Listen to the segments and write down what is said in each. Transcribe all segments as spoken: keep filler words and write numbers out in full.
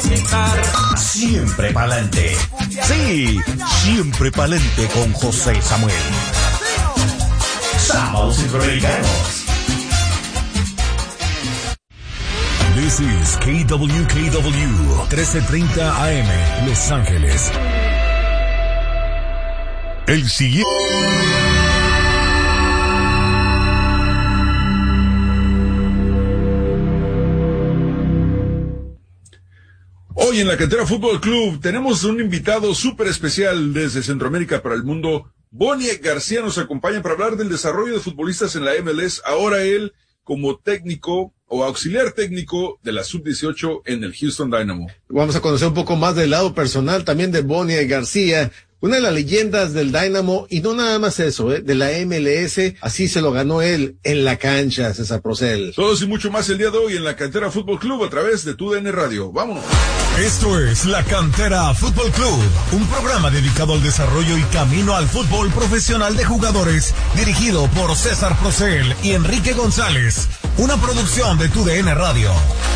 Siempre pa'lante. Sí, siempre pa'lante con José Samuel. Sábados Centroamericanos. This is K W K W trece treinta A M, Los Ángeles. El siguiente. Hoy en la Cantera Fútbol Club tenemos un invitado súper especial desde Centroamérica para el mundo. Boniek García nos acompaña para hablar del desarrollo de futbolistas en la M L S. Ahora él como técnico o auxiliar técnico de la sub dieciocho en el Houston Dynamo. Vamos a conocer un poco más del lado personal también de Boniek García, una de las leyendas del Dynamo, y no nada más eso, ¿eh? de la M L S, así se lo ganó él en la cancha, César Procel. Todos y mucho más el día de hoy en la Cantera Fútbol Club a través de Tu D N Radio. Vámonos. Esto es la Cantera Fútbol Club, un programa dedicado al desarrollo y camino al fútbol profesional de jugadores, dirigido por César Procel y Enrique González, una producción de Tu D N Radio.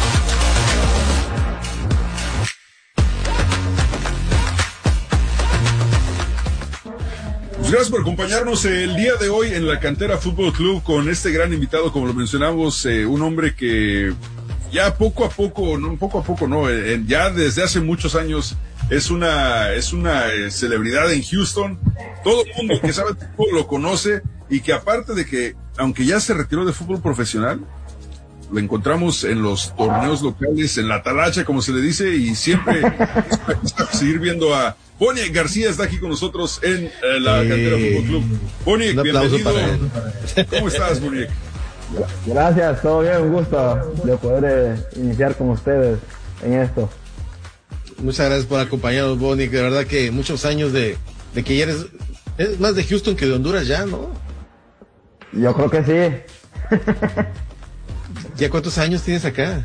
Pues gracias por acompañarnos el día de hoy en la Cantera Fútbol Club con este gran invitado, como lo mencionamos, eh, un hombre que ya poco a poco, no poco a poco, no, eh, ya desde hace muchos años es una es una eh, celebridad en Houston. Todo el mundo que sabe fútbol lo conoce, y que aparte de que, aunque ya se retiró de fútbol profesional, lo encontramos en los torneos locales, en la talacha, como se le dice, y siempre es seguir viendo a Boniek García. Está aquí con nosotros en eh, la eh, Cantera Fútbol Club. Boniek, bienvenido. ¿Cómo estás, Boniek? Gracias, todo bien, un gusto de poder eh, iniciar con ustedes en esto. Muchas gracias por acompañarnos, Boniek. De verdad que muchos años de, de que ya eres, eres más de Houston que de Honduras ya, ¿no? Yo creo que sí. ¿Ya cuántos años tienes acá?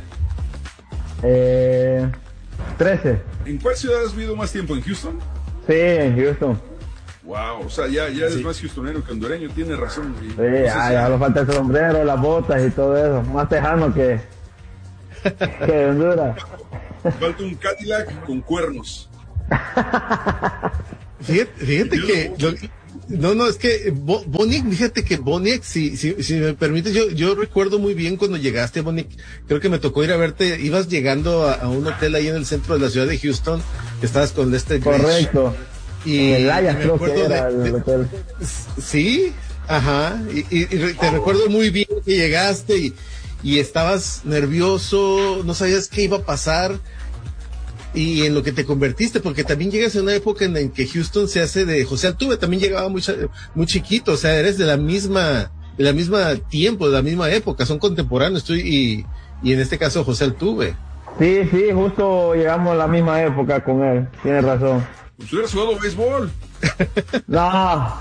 Eh, trece. ¿En cuál ciudad has vivido más tiempo? ¿En Houston? Sí, en Houston. Wow, o sea, ya, ya eres sí. más houstonero que hondureño, tienes razón. Sí, ya, ya me falta el sombrero, las botas y todo eso. Más tejano que, que de Honduras. Falta un Cadillac con cuernos. Fíjate, fíjate que... Lo, no, no, es que Bo, Boniek, fíjate que Boniek, si, si, si me permites, yo, yo recuerdo muy bien cuando llegaste, Boniek. Creo que me tocó ir a verte. Ibas llegando a, a un hotel ahí en el centro de la ciudad de Houston, que estabas con este... Correcto. Y, el Ayas, creo que era de, el hotel. Sí, ajá, y, y, y te recuerdo muy bien que llegaste y, y estabas nervioso, no sabías qué iba a pasar, y en lo que te convertiste, porque también llegas en una época en la que Houston se hace de José Altuve, también llegaba muy, muy chiquito, o sea, eres de la misma, de la misma tiempo, de la misma época, son contemporáneos, tú y, y en este caso José Altuve. Sí, sí, justo llegamos a la misma época con él, tienes razón. Pues hubieras jugado béisbol. No.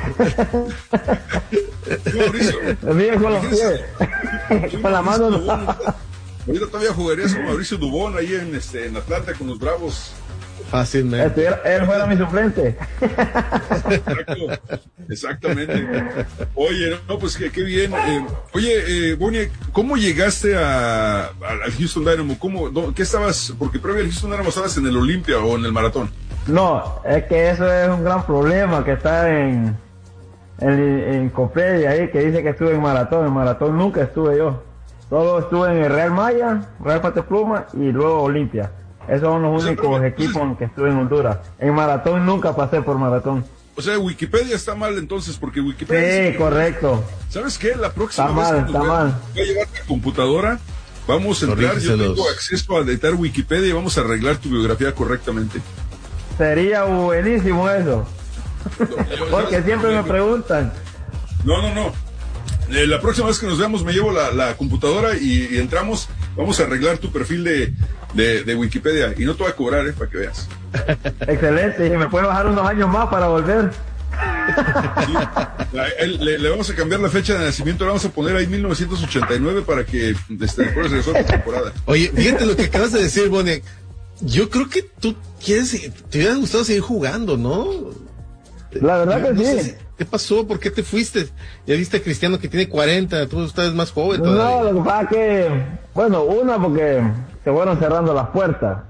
Mauricio. Bien con los pies. Con la mano no. Ahorita todavía jugarías con Mauricio Dubón ahí en este en Atlanta con los Bravos. Fácilmente. Estuviera, él fuera mi suplente. Exacto, exactamente. Oye, no, pues qué, qué bien. Eh, oye, eh, Boniek, ¿cómo llegaste a, a, al Houston Dynamo? ¿Cómo, do, ¿Qué estabas? Porque previo al Houston Dynamo estabas en el Olimpia o en el Maratón. No, es que eso es un gran problema que está en en, en Copedia ahí, que dice que estuve en Maratón. En Maratón nunca estuve yo. Solo estuve en el Real Maya, Real Pate Pluma y luego Olimpia. Esos son los únicos equipos en que estuve en Honduras. En Maratón nunca pasé por Maratón. O sea, Wikipedia está mal entonces, porque Wikipedia... Sí, correcto. ¿Sabes qué? La próxima está vez mal, que está voy, mal. voy a llevar la computadora, vamos a entrar, yo tengo acceso a editar Wikipedia y vamos a arreglar tu biografía correctamente. Sería buenísimo eso. No, yo, porque yo, siempre yo, me preguntan. No, no, no. Eh, la próxima vez que nos veamos me llevo la, la computadora y, y entramos, vamos a arreglar tu perfil de, de, de Wikipedia y no te voy a cobrar, eh, para que veas. Excelente, y me puede bajar unos años más para volver. Sí, la, el, le, le vamos a cambiar la fecha de nacimiento, le vamos a poner ahí mil novecientos ochenta y nueve para que desde después regresó a la temporada. Oye, fíjate lo que acabas de decir, Boniek. Yo creo que tú quieres, te hubiera gustado seguir jugando, ¿no? La verdad que no sí. Sé si, ¿qué pasó? ¿Por qué te fuiste? Ya viste a Cristiano que tiene cuarenta, tú estás más joven todavía. No, lo que pasa es que, bueno, una porque se fueron cerrando las puertas.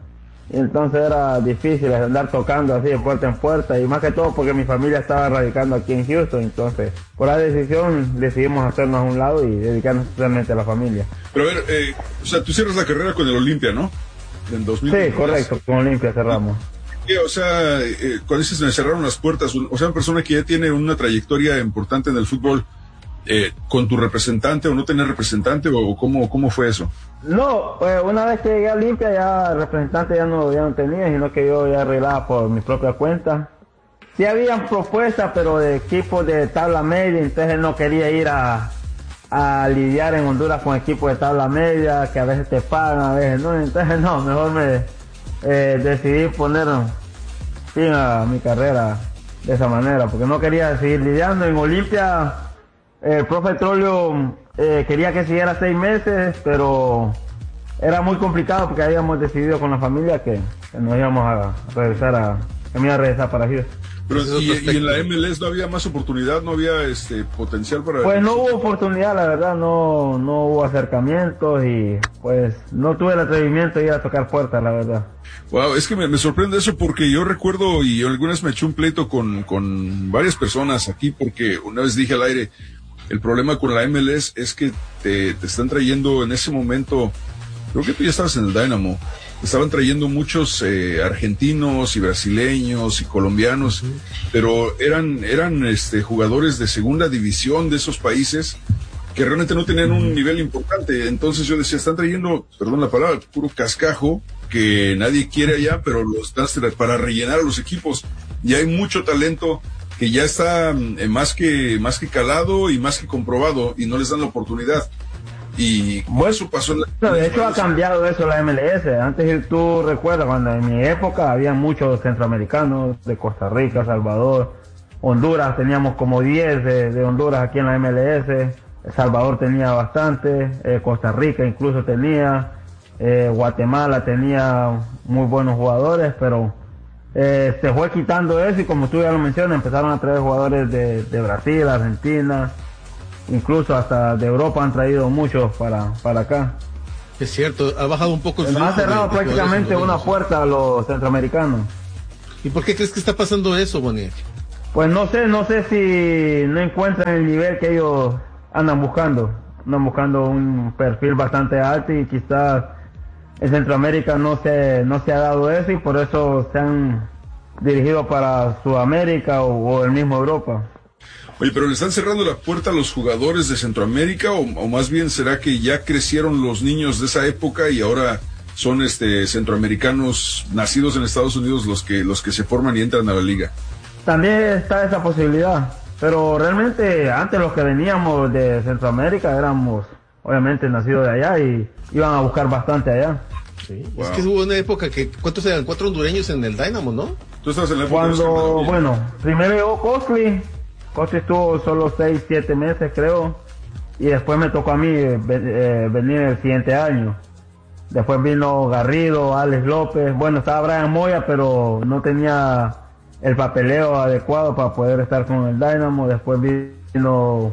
entonces era difícil andar tocando así de puerta en puerta, y más que todo porque mi familia estaba radicando aquí en Houston. Entonces por la decisión decidimos hacernos a un lado y dedicarnos totalmente a la familia. Pero a ver, eh, o sea, tú cierras la carrera con el Olimpia, ¿no? En dos mil Sí, correcto, con Olimpia cerramos. Sí, o sea, eh, cuando dices me cerraron las puertas, o sea, una persona que ya tiene una trayectoria importante en el fútbol, eh, ¿con tu representante o no tener representante, o cómo, cómo fue eso? No, pues una vez que llegué a Olimpia ya el representante ya no, ya no tenía, sino que yo ya arreglaba por mi propia cuenta. Sí habían propuestas, pero de equipos de tabla media, entonces él no quería ir a, a lidiar en Honduras con equipos de tabla media, que a veces te pagan, a veces no, entonces no, mejor me eh, decidí poner fin a mi carrera de esa manera, porque no quería seguir lidiando. En Olimpia el profe Trollio eh, quería que siguiera seis meses, pero era muy complicado porque habíamos decidido con la familia que, que nos íbamos a regresar a, que me iba a regresar para Houston. Pero y, y en la M L S no había más oportunidad, no había este potencial para... Pues no hubo oportunidad, la verdad, no, no hubo acercamientos y pues no tuve el atrevimiento de ir a tocar puertas, la verdad. Wow, es que me, me sorprende eso porque yo recuerdo y alguna vez me eché un pleito con, con varias personas aquí porque una vez dije al aire, el problema con la M L S es que te, te están trayendo en ese momento, creo que tú ya estabas en el Dynamo, estaban trayendo muchos eh, argentinos y brasileños y colombianos, uh-huh. pero eran eran este jugadores de segunda división de esos países que realmente no tenían uh-huh. un nivel importante. Entonces yo decía, están trayendo, perdón la palabra, puro cascajo que nadie quiere allá, pero los están para rellenar a los equipos. Y hay mucho talento que ya está eh, más que más que calado y más que comprobado y no les dan la oportunidad. Y bueno, eso pasó en la... De hecho ha cambiado eso la M L S. Antes tú recuerdas cuando en mi época había muchos centroamericanos de Costa Rica, Salvador, Honduras, teníamos como diez de, de Honduras aquí en la M L S, El Salvador tenía bastante, eh, Costa Rica incluso tenía, eh, Guatemala tenía muy buenos jugadores, pero eh, se fue quitando eso y como tú ya lo mencionas, empezaron a traer jugadores de, de Brasil, Argentina, incluso hasta de Europa han traído muchos para, para acá. Es cierto, ha bajado un poco el flujo. Ha cerrado de, prácticamente de una puerta a los centroamericanos. ¿Y por qué crees que está pasando eso, Boniek? Pues no sé, no sé si no encuentran el nivel que ellos andan buscando. Andan buscando un perfil bastante alto y quizás en Centroamérica no se, no se ha dado eso y por eso se han dirigido para Sudamérica o, o el mismo Europa. Oye, pero ¿le están cerrando la puerta a los jugadores de Centroamérica o, o más bien será que ya crecieron los niños de esa época y ahora son este centroamericanos nacidos en Estados Unidos los que los que se forman y entran a la liga? También está esa posibilidad, pero realmente antes los que veníamos de Centroamérica éramos obviamente nacidos de allá y iban a buscar bastante allá. Sí, wow. Es que hubo una época que, ¿cuántos eran? Cuatro hondureños en el Dynamo, ¿no? Tú estabas en la época. Cuando, bueno, primero llegó Costly. Costly estuvo solo seis, siete meses creo, y después me tocó a mí eh, eh, venir el siguiente año. Después vino Garrido, Alex López, bueno, estaba Brian Moya, pero no tenía el papeleo adecuado para poder estar con el Dynamo. Después vino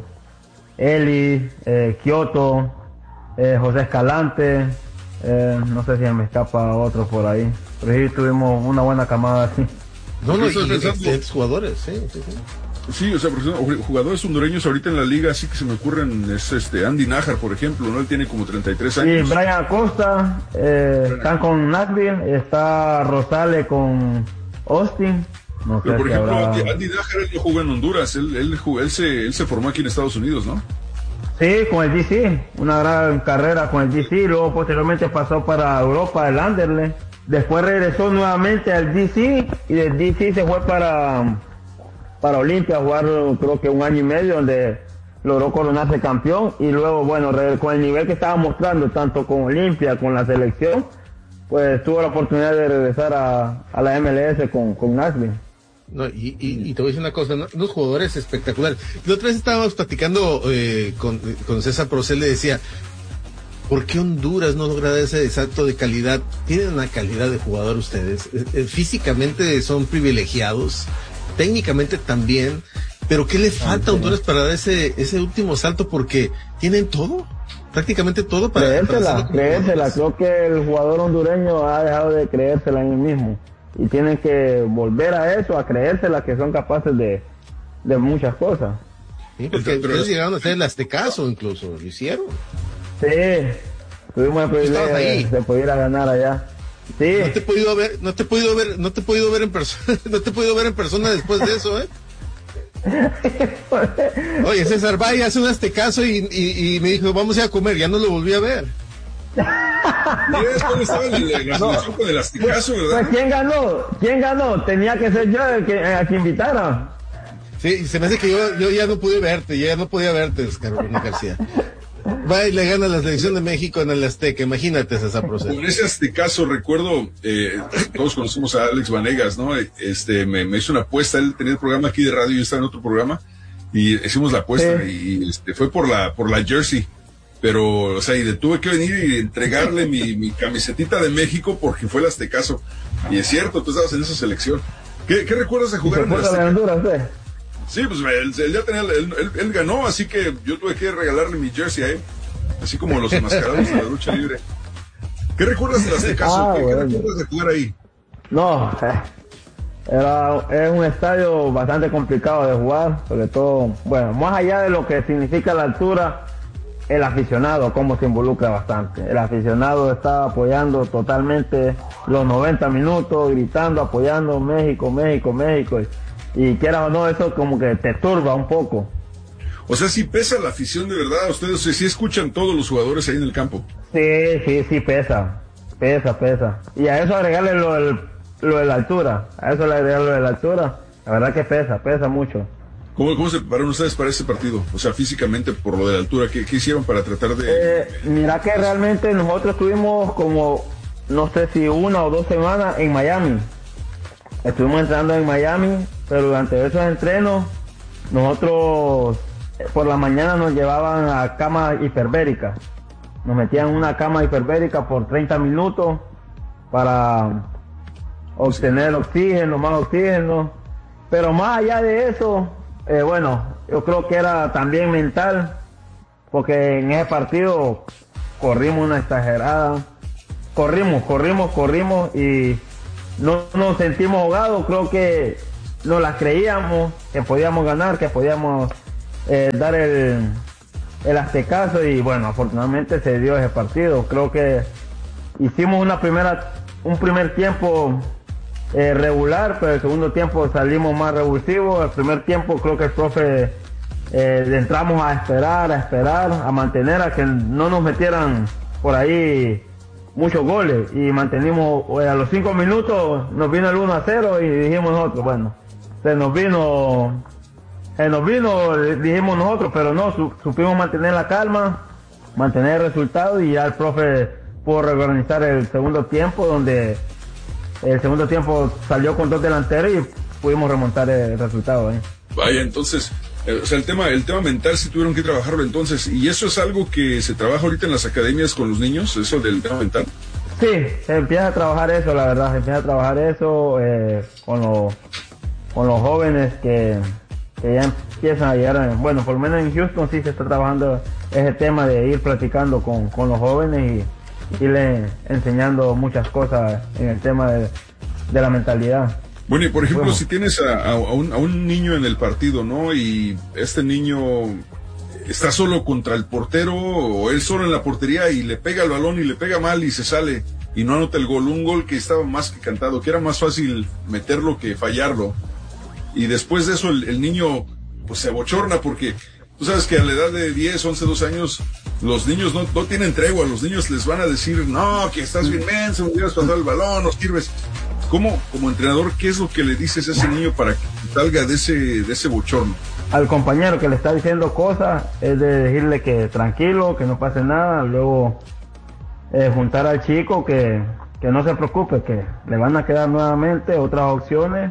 Eli, eh, Kioto, eh, José Escalante, eh, no sé si me escapa otro por ahí, pero sí tuvimos una buena camada así. No, no, y excelentes jugadores, sí, sí, sí. Sí, o sea, por ejemplo, jugadores hondureños ahorita en la liga, así que se me ocurren, es este Andy Nájar, por ejemplo, ¿no? Él tiene como treinta y tres años. Sí, Brian Acosta, eh, Brian. Están con Nashville, está Rosales con Austin. No Pero sé por si ejemplo, habrá... Andy, Andy Nájar, él no jugó en Honduras, él, él, él, él, se, él se formó aquí en Estados Unidos, ¿no? Sí, con el G C, una gran carrera con el G C, luego posteriormente pasó para Europa, el Anderlecht, después regresó nuevamente al G C y del G C se fue para... para Olimpia a jugar creo que un año y medio donde logró coronarse campeón y luego bueno con el nivel que estaba mostrando tanto con Olimpia con la selección pues tuvo la oportunidad de regresar a, a la M L S con, con Nashville. No, y, y, y te voy a decir una cosa, ¿no? Unos jugadores espectaculares. La otra vez estábamos platicando eh, con, con César Procel, le decía, ¿por qué Honduras no logra ese salto de calidad? Tienen una calidad de jugador ustedes, eh, eh, físicamente son privilegiados, técnicamente también, pero ¿qué le falta a Honduras para dar ese ese último salto? Porque tienen todo, prácticamente todo para... Creérsela, creérsela. Creo que el jugador hondureño ha dejado de creérsela en él mismo. Y tienen que volver a eso, a creérsela, que son capaces de, de muchas cosas. Sí, porque ustedes llegaron a hacer el aztecaso incluso, lo hicieron. Sí, tuvimos el privilegio de, de poder ir a ganar allá. Sí. No te he podido ver, no te he podido ver, no te he podido ver en persona, no te he podido ver en persona después de eso, ¿eh? Oye, César vaya hace un aztecaso y, y, y me dijo, vamos a ir a comer, ya no lo volví a ver. Mira, esto estaba en la, la no. selección con el aztecaso, ¿verdad? Pues, ¿quién ganó? ¿Quién ganó? Tenía que ser yo el que, a que invitara. Sí, se me hace que yo, yo ya no pude verte, yo ya no podía verte, Carolina García. Va y le gana la selección de México en el Azteca, imagínate ese proceso. Con ese aztecaso recuerdo, eh, todos conocemos a Alex Vanegas, ¿no? Este, me, me hizo una apuesta, él tenía el programa aquí de radio, yo estaba en otro programa, y hicimos la apuesta, sí. y este, fue por la, por la jersey, pero, o sea, y le tuve que venir y entregarle mi, mi camisetita de México porque fue el aztecaso, y es cierto, tú estabas en esa selección. ¿Qué, qué recuerdas de jugar en el Azteca? Honduras, ¿sí? Sí, pues él, él ya tenía, él, él, él ganó, así que yo tuve que regalarle mi jersey a él, así como los enmascarados de la lucha libre. ¿Qué recuerdas del Aztecaso? Ah, ¿Qué, bueno. ¿Qué recuerdas de jugar ahí? No, eh, era, es un estadio bastante complicado de jugar, sobre todo, bueno, más allá de lo que significa la altura, el aficionado, cómo se involucra bastante. El aficionado está apoyando totalmente los noventa minutos, gritando, apoyando México, México, México. Y, y quieras o no, eso como que te turba un poco. O sea, sí pesa la afición de verdad. Ustedes sí escuchan todos los jugadores ahí en el campo. Sí, sí, sí pesa. Pesa, pesa. Y a eso agregarle lo, del, lo de la altura. A eso le agregarle lo de la altura. La verdad que pesa, pesa mucho. ¿Cómo, cómo se prepararon ustedes para ese partido? O sea, físicamente, por lo de la altura, ¿qué, qué hicieron para tratar de...? Eh, mira que realmente nosotros estuvimos como, no sé si una o dos semanas en Miami. Estuvimos entrenando en Miami, pero durante esos entrenos, nosotros por la mañana nos llevaban a camas hiperbéricas. Nos metían en una cama hiperbérica por treinta minutos para obtener oxígeno, más oxígeno. Pero más allá de eso, eh, bueno, yo creo que era también mental, porque en ese partido corrimos una exagerada. Corrimos, corrimos, corrimos y no nos sentimos ahogados. Creo que no las creíamos, que podíamos ganar, que podíamos eh, dar el, el aztecaso y bueno, afortunadamente se dio ese partido. Creo que hicimos una primera, un primer tiempo eh, regular, pero el segundo tiempo salimos más revulsivos. El primer tiempo creo que el profe eh, entramos a esperar, a esperar, a mantener a que no nos metieran por ahí muchos goles y mantenimos, eh, a los cinco minutos nos vino el uno a cero y dijimos nosotros, bueno, se nos vino, se nos vino, dijimos nosotros, pero no, su, supimos mantener la calma, mantener el resultado y ya el profe pudo reorganizar el segundo tiempo, donde el segundo tiempo salió con dos delanteros y pudimos remontar el resultado. ¿eh? Vaya, entonces, eh, o sea, el tema, el tema mental sí tuvieron que trabajarlo entonces, y eso es algo que se trabaja ahorita en las academias con los niños, eso del tema mental. Sí, se empieza a trabajar eso, la verdad, se empieza a trabajar eso eh, con, lo, con los jóvenes que, que ya empiezan a llegar, bueno, por lo menos en Houston sí se está trabajando ese tema de ir platicando con, con los jóvenes y irle enseñando muchas cosas en el tema de, de la mentalidad. Bueno, y por ejemplo, Bueno. si tienes a, a, un, a un niño en el partido, ¿no? Y este niño está solo contra el portero o él solo en la portería y le pega el balón y le pega mal y se sale y no anota el gol. Un gol que estaba más que cantado, que era más fácil meterlo que fallarlo. Y después de eso el, el niño pues se abochorna porque tú sabes que a la edad de diez, once, doce años los niños no, no tienen tregua. Los niños les van a decir, no, que estás bien menso, me hubieras pasado el balón, no sirves. ¿Cómo, como entrenador, qué es lo que le dices a ese niño para que salga de ese, de ese bochorno? Al compañero que le está diciendo cosas, es de decirle que tranquilo, que no pase nada, luego eh, juntar al chico que, que no se preocupe, que le van a quedar nuevamente otras opciones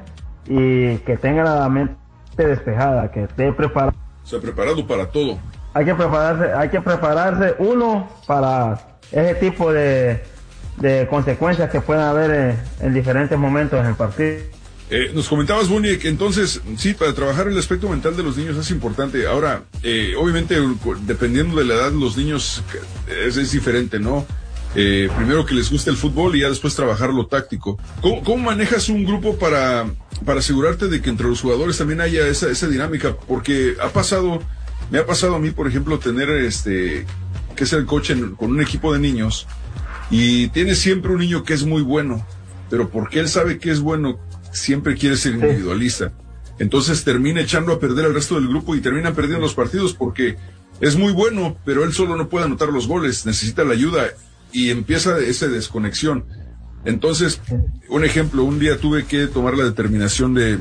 y que tenga la mente despejada, que esté preparado. O sea, preparado para todo. Hay que prepararse, hay que prepararse uno para ese tipo de de consecuencias que pueden haber en, en diferentes momentos en el partido. Eh, nos comentabas, Bonnie, que entonces, sí, para trabajar el aspecto mental de los niños es importante. Ahora, eh, obviamente, dependiendo de la edad, los niños es, es diferente, ¿no? Eh, primero que les guste el fútbol y ya después trabajar lo táctico. ¿Cómo, cómo manejas un grupo para, para asegurarte de que entre los jugadores también haya esa, esa dinámica? Porque ha pasado, me ha pasado a mí, por ejemplo, tener este, que ser el coach en, con un equipo de niños, y tiene siempre un niño que es muy bueno, pero porque él sabe que es bueno, siempre quiere ser individualista. Entonces termina echando a perder al resto del grupo y termina perdiendo los partidos porque es muy bueno, pero él solo no puede anotar los goles, necesita la ayuda y empieza esa desconexión. Entonces, un ejemplo, un día tuve que tomar la determinación de,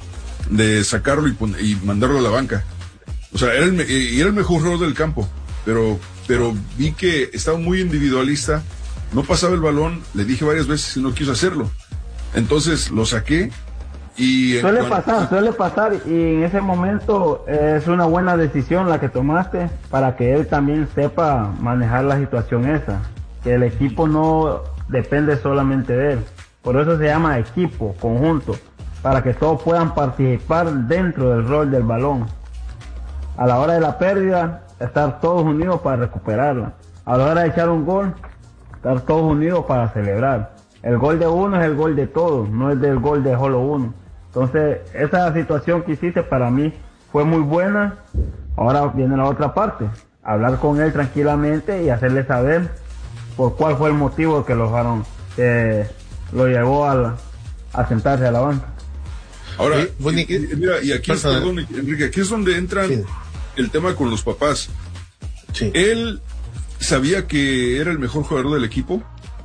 de sacarlo y, pon, y mandarlo a la banca. O sea, era el, y era el mejor jugador del campo, pero, pero vi que estaba muy individualista, no pasaba el balón, le dije varias veces y no quiso hacerlo. Entonces lo saqué y... Suele pasar, suele pasar y en ese momento es una buena decisión la que tomaste para que él también sepa manejar la situación esa, que el equipo no depende solamente de él, por eso se llama equipo, conjunto, para que todos puedan participar dentro del rol del balón. A la hora de la pérdida, estar todos unidos para recuperarla. A la hora de echar un gol, estar todos unidos para celebrar. El gol de uno es el gol de todos, no es del gol de solo uno. Entonces, esa situación que hiciste para mí fue muy buena. Ahora viene la otra parte, hablar con él tranquilamente y hacerle saber por cuál fue el motivo que lo dejaron, que lo llevó a, la, a sentarse a la banca. Ahora, y, y, y, mira, y aquí es, perdón, Enrique, aquí es donde entra sí. el tema con los papás. Sí. Él sabía que era el mejor jugador del equipo.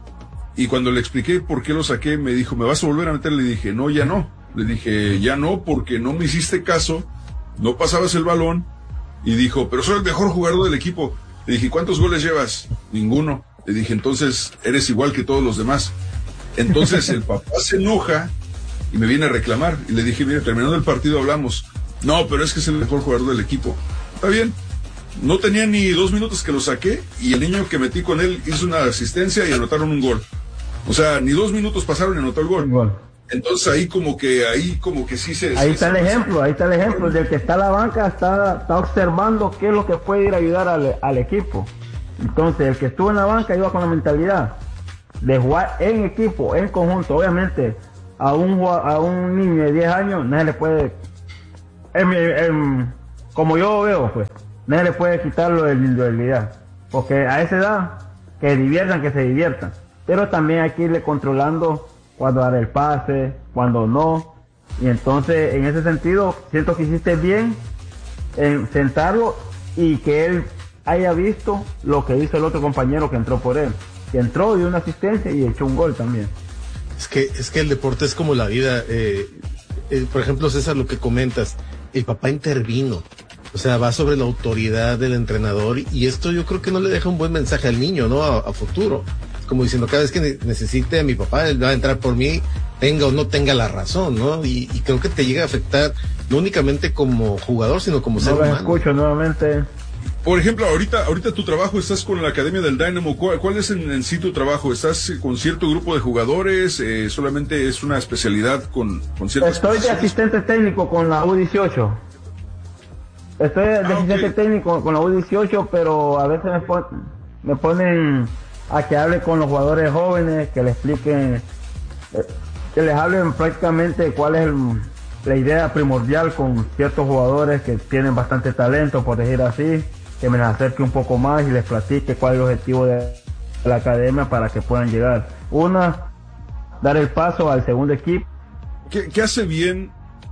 Y cuando le expliqué por qué lo saqué, me dijo, ¿me vas a volver a meter? Le dije, no, ya no. Le dije, ya no, porque no me hiciste caso, no pasabas el balón. Y dijo, pero soy el mejor jugador del equipo. Le dije, ¿cuántos goles llevas? Ninguno. Le dije, entonces eres igual que todos los demás. Entonces el papá se enoja y me viene a reclamar. Y le dije, mira, terminando el partido hablamos. No, pero es que es el mejor jugador del equipo. Está bien. No tenía ni dos minutos que lo saqué y el niño que metí con él hizo una asistencia y anotaron un gol. O sea, ni dos minutos pasaron y anotó el gol. gol. Entonces ahí como que, ahí como que sí se... Ahí sí, está se, el ejemplo, ahí está el ejemplo del que está a la banca, está, está observando qué es lo que puede ir a ayudar al, al equipo. Entonces el que estuvo en la banca iba con la mentalidad de jugar en equipo, en conjunto. Obviamente a un, a un niño de diez años nadie le puede, en, en, como yo veo pues, nadie le puede quitarlo de individualidad. Porque a esa edad, que diviertan, que se diviertan. Pero también hay que irle controlando cuando dar el pase, cuando no. Y entonces, en ese sentido, siento que hiciste bien en sentarlo y que él haya visto lo que hizo el otro compañero que entró por él. Que entró, dio una asistencia y echó un gol también. Es que, es que el deporte es como la vida. Eh, eh, por ejemplo, César, lo que comentas, el papá intervino. O sea, va sobre la autoridad del entrenador y esto yo creo que no le deja un buen mensaje al niño, ¿no? A, a futuro. Como diciendo, cada vez que necesite a mi papá, él va a entrar por mí, tenga o no tenga la razón, ¿no? Y, y creo que te llega a afectar no únicamente como jugador, sino como ser humano. No lo escucho nuevamente. Por ejemplo, ahorita ahorita tu trabajo, estás con la Academia del Dynamo. ¿Cuál, cuál es en, en sí tu trabajo? ¿Estás con cierto grupo de jugadores? Eh, ¿Solamente es una especialidad con, con ciertas Estoy de asistente técnico con la U dieciocho. Estoy de ah, asistente okay. técnico con la U dieciocho, pero a veces me, pon, me ponen a que hable con los jugadores jóvenes, que les expliquen, que les hablen prácticamente cuál es el, la idea primordial con ciertos jugadores que tienen bastante talento, por decir así, que me les acerque un poco más y les platique cuál es el objetivo de la academia para que puedan llegar. Una, dar el paso al segundo equipo. ¿Qué, qué hace bien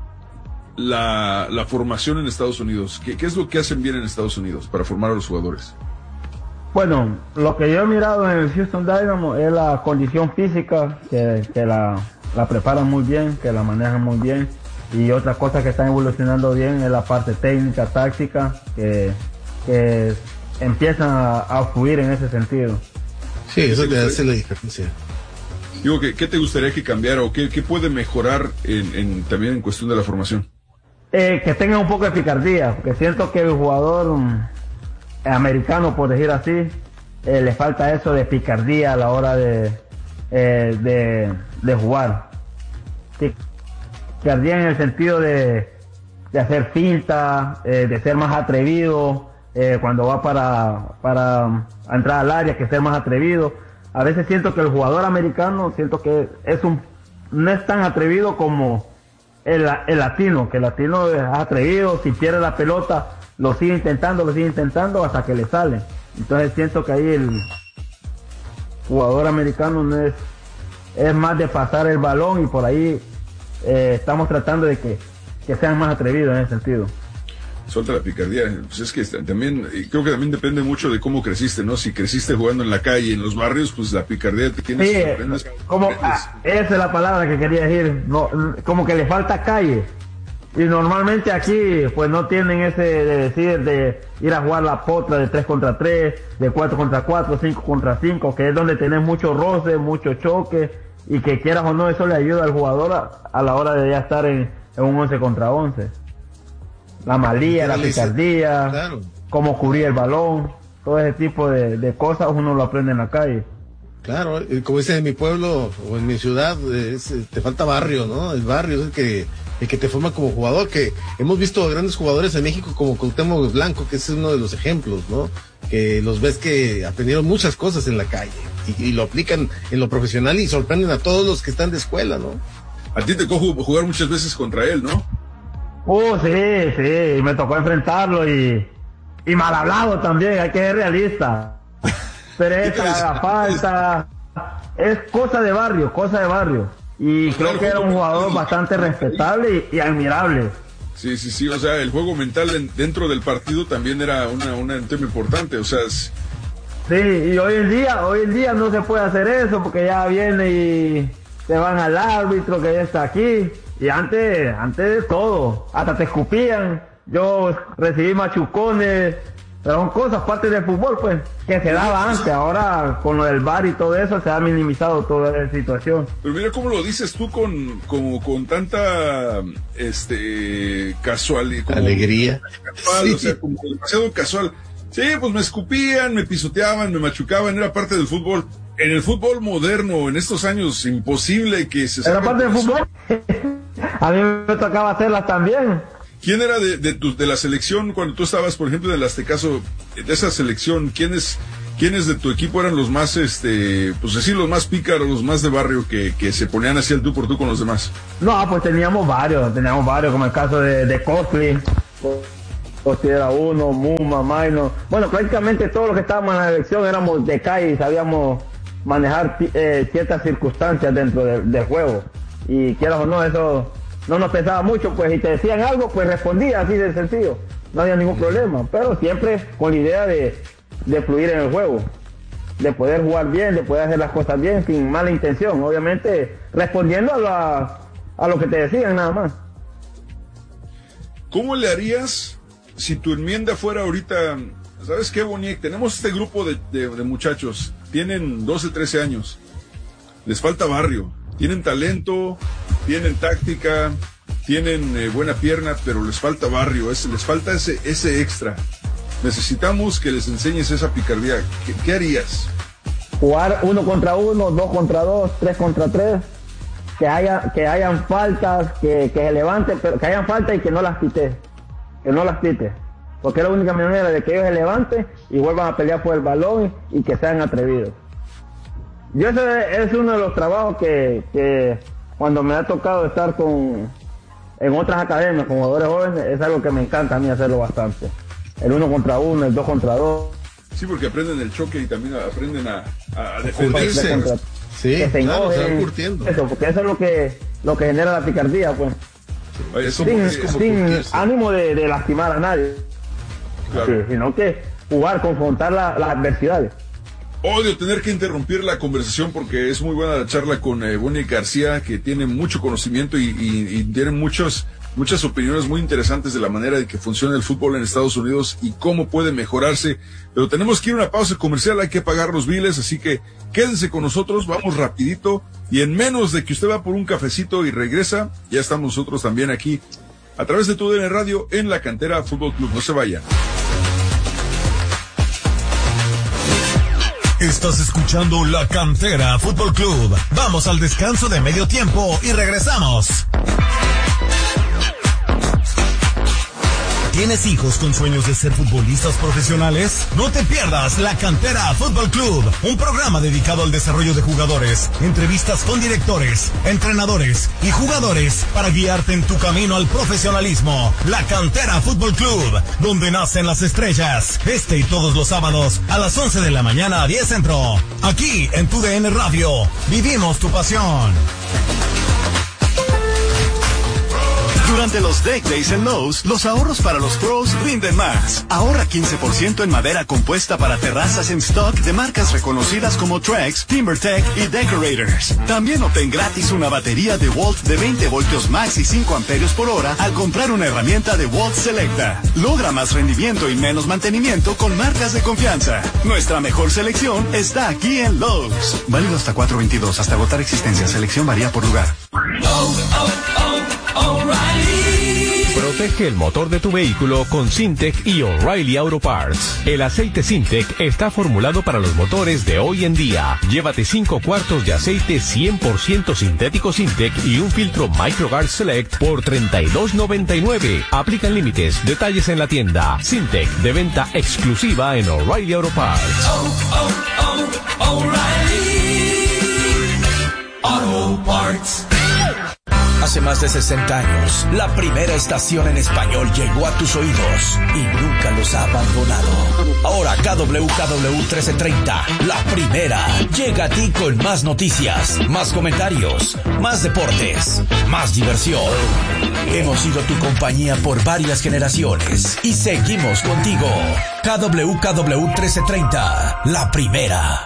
la, la formación en Estados Unidos? ¿Qué, ¿Qué es lo que hacen bien en Estados Unidos para formar a los jugadores? Bueno, lo que yo he mirado en el Houston Dynamo es la condición física, que, que la, la preparan muy bien, que la manejan muy bien. Y otra cosa que están evolucionando bien es la parte técnica, táctica, que, que empiezan a, a fluir en ese sentido. Sí, eso te hace la diferencia. Digo, ¿qué, qué te gustaría que cambiara o qué, qué puede mejorar en, en, también en cuestión de la formación? Eh, que tengan un poco de picardía, porque siento que el jugador americano, por decir así, eh, le falta eso de picardía a la hora de, eh, de, de jugar. Sí. picardía en el sentido de, de hacer finta, eh, de ser más atrevido, eh, cuando va para, para entrar al área, que ser más atrevido. A veces siento que el jugador americano, siento que es un, no es tan atrevido como el, el latino, que el latino es atrevido, si pierde la pelota, lo sigue intentando, lo sigue intentando hasta que le sale. Entonces siento que ahí el jugador americano no es, es más de pasar el balón, y por ahí eh, estamos tratando de que, que sean más atrevidos en ese sentido. Suelta la picardía, pues es que también, y creo que también depende mucho de cómo creciste, ¿no? Si creciste jugando en la calle, en los barrios, pues la picardía te tienes. Sí, aprendes, como, aprendes. Ah, esa es la palabra que quería decir, no, como que le falta calle. Y normalmente aquí, pues no tienen ese de decir, de ir a jugar la potra de tres contra tres, de cuatro contra cuatro, cinco contra cinco, que es donde tenés mucho roce, mucho choque, y que quieras o no, eso le ayuda al jugador a, a la hora de ya estar en, en un once contra once. La malía, la picardía, claro, cómo cubrir el balón, todo ese tipo de, de cosas uno lo aprende en la calle. Claro, como dice en mi pueblo o en mi ciudad, es, te falta barrio, ¿no? El barrio es el que, el que te forma como jugador, que hemos visto grandes jugadores en México como Cuauhtémoc Blanco, que es uno de los ejemplos, ¿no? Que los ves que aprendieron muchas cosas en la calle y, y lo aplican en lo profesional y sorprenden a todos los que están de escuela, ¿no? A ti te tocó jugar muchas veces contra él, ¿no? Uh, sí, sí, me tocó enfrentarlo y, y mal hablado también, hay que ser realista. Pereza, falta, es cosa de barrio, cosa de barrio. Y creo claro, que era un jugador bastante respetable y, y admirable. Sí, sí, sí, o sea, el juego mental en, dentro del partido también era una, una, un tema importante, o sea... Es... Sí, y hoy en día, hoy en día no se puede hacer eso porque ya viene y te van al árbitro que ya está aquí. Y antes, antes de todo, hasta te escupían, yo recibí machucones, pero son cosas, parte del fútbol, pues, que se daba antes. Ahora, con lo del V A R y todo eso, se ha minimizado toda esa situación. Pero mira cómo lo dices tú con, con, con tanta, este, casualidad. Alegría. Casual, sí. O sea, como demasiado casual. Sí, pues me escupían, me pisoteaban, me machucaban, era parte del fútbol. En el fútbol moderno, en estos años, imposible que se... ¿Era parte del fútbol? A mí me tocaba hacerlas también. ¿Quién era de, de, tu, de la selección cuando tú estabas, por ejemplo, del Aztecaso, de esa selección? ¿Quiénes, quiénes de tu equipo eran los más, este, pues decir, los más pícaros, los más de barrio que, que se ponían así al tú por tú con los demás? No, pues teníamos varios, teníamos varios, como el caso de, de Costly. Costly era uno, Muma, Maino. Bueno, prácticamente todos los que estábamos en la selección éramos de calle y sabíamos manejar eh, ciertas circunstancias dentro de, del juego. Y quieras o no, eso no nos pesaba mucho, pues, y te decían algo, pues respondía así de sencillo, no había ningún problema, pero siempre con la idea de, de fluir en el juego, de poder jugar bien, de poder hacer las cosas bien, sin mala intención, obviamente respondiendo a, la, a lo que te decían nada más. ¿Cómo le harías si tu enmienda fuera ahorita, sabes qué, Boniek, tenemos este grupo de, de, de muchachos, tienen doce, trece años, les falta barrio, tienen talento, tienen táctica, tienen eh, buena pierna, pero les falta barrio, ese, les falta ese, ese extra. Necesitamos que les enseñes esa picardía. ¿Qué, qué harías? Jugar uno contra uno, dos contra dos, tres contra tres, que haya, que hayan faltas, que, que se levanten, pero que hayan faltas y que no las quite, que no las quite, porque es la única manera de que ellos se levanten y vuelvan a pelear por el balón y, y que sean atrevidos. Yo ese es uno de los trabajos que, que cuando me ha tocado estar con en otras academias con jugadores jóvenes, es algo que me encanta a mí hacerlo bastante. El uno contra uno, el dos contra dos. Sí, porque aprenden el choque y también aprenden a, a defenderse. Contra, sí, que se claro, enojen, se van curtiendo. Eso, porque eso es lo que, lo que genera la picardía, pues. Oye, eso sin es como sin ánimo de, de lastimar a nadie. Claro. Sí, sino que jugar, confrontar la, las adversidades. Odio tener que interrumpir la conversación porque es muy buena la charla con eh, Boniek García, que tiene mucho conocimiento y, y, y tiene muchos, muchas opiniones muy interesantes de la manera de que funciona el fútbol en Estados Unidos y cómo puede mejorarse. Pero tenemos que ir a una pausa comercial, hay que pagar los biles, así que quédense con nosotros, vamos rapidito y en menos de que usted va por un cafecito y regresa, ya estamos nosotros también aquí a través de tu D N Radio en la Cantera Fútbol Club. No se vaya. Estás escuchando La Cantera Fútbol Club. Vamos al descanso de medio tiempo y regresamos. ¿Tienes hijos con sueños de ser futbolistas profesionales? No te pierdas La Cantera Fútbol Club, un programa dedicado al desarrollo de jugadores, entrevistas con directores, entrenadores y jugadores para guiarte en tu camino al profesionalismo. La Cantera Fútbol Club, donde nacen las estrellas. Este y todos los sábados a las once de la mañana a diez Centro. Aquí en tu D N Radio. Vivimos tu pasión. Durante los Deck Days en Lowe's, los ahorros para los pros rinden más. Ahorra quince por ciento en madera compuesta para terrazas en stock de marcas reconocidas como Trex, TimberTech y Decorators. También obtén gratis una batería de Walt de veinte voltios max y cinco amperios por hora al comprar una herramienta de Walt Selecta. Logra más rendimiento y menos mantenimiento con marcas de confianza. Nuestra mejor selección está aquí en Lowe's. Válido hasta cuatro veintidós, hasta agotar existencia. Selección varía por lugar. Oh, oh, oh, O'Reilly. Protege el motor de tu vehículo con Syntec y O'Reilly Auto Parts. El aceite Syntec está formulado para los motores de hoy en día. Llévate cinco cuartos de aceite cien por ciento sintético Syntec y un filtro MicroGuard Select por treinta y dos noventa y nueve. Aplican límites. Detalles en la tienda. Syntec, de venta exclusiva en O'Reilly Auto Parts. Oh, oh, oh, O'Reilly Auto Parts. Hace más de sesenta años, la primera estación en español llegó a tus oídos y nunca los ha abandonado. Ahora K W K W trece treinta, la primera, llega a ti con más noticias, más comentarios, más deportes, más diversión. Hemos sido tu compañía por varias generaciones y seguimos contigo. K W K W trece treinta, la primera.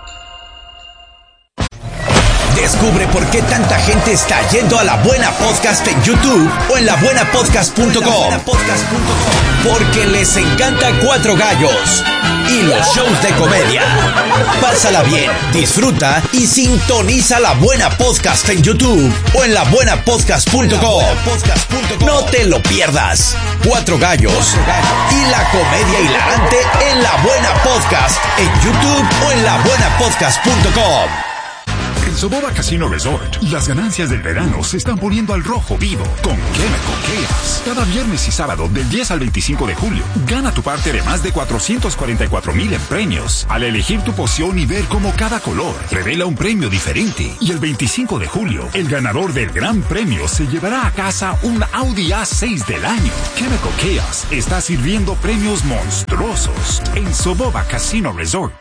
Descubre por qué tanta gente está yendo a La Buena Podcast en YouTube o en la buena podcast punto com. Porque les encanta Cuatro Gallos y los shows de comedia. Pásala bien, disfruta y sintoniza La Buena Podcast en YouTube o en la buena podcast punto com. No te lo pierdas. Cuatro Gallos y la comedia hilarante en La Buena Podcast en YouTube o en la buena podcast punto com. En Soboba Casino Resort, las ganancias del verano se están poniendo al rojo vivo con Chemical Chaos. Cada viernes y sábado del diez al veinticinco de julio, gana tu parte de más de cuatrocientos cuarenta y cuatro mil en premios al elegir tu poción y ver cómo cada color revela un premio diferente. Y el veinticinco de julio, el ganador del gran premio se llevará a casa un Audi A seis del año. Chemical Chaos está sirviendo premios monstruosos en Soboba Casino Resort.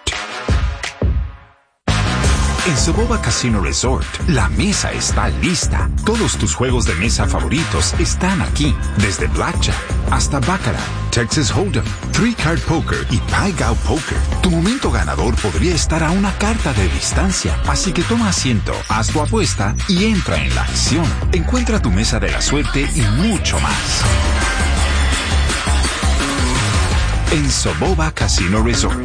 En Soboba Casino Resort, la mesa está lista. Todos tus juegos de mesa favoritos están aquí. Desde Blackjack hasta Baccarat, Texas Hold'em, Three Card Poker y Pai Gow Poker. Tu momento ganador podría estar a una carta de distancia. Así que toma asiento, haz tu apuesta y entra en la acción. Encuentra tu mesa de la suerte y mucho más. En Soboba Casino Resort.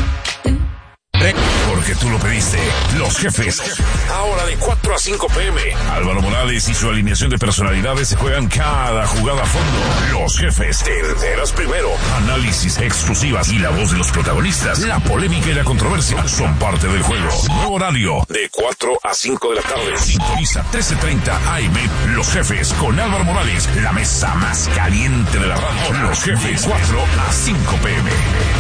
Porque tú lo pediste. Los Jefes. Ahora de cuatro a cinco p m Álvaro Morales y su alineación de personalidades se juegan cada jugada a fondo. Los Jefes. Te enteras primero. Análisis exclusivas y la voz de los protagonistas. La polémica y la controversia son parte del juego. Nuevo horario de cuatro a cinco de la tarde. Sintoniza trece treinta A M. Los Jefes con Álvaro Morales. La mesa más caliente de la radio. Los Jefes. cuatro a cinco p m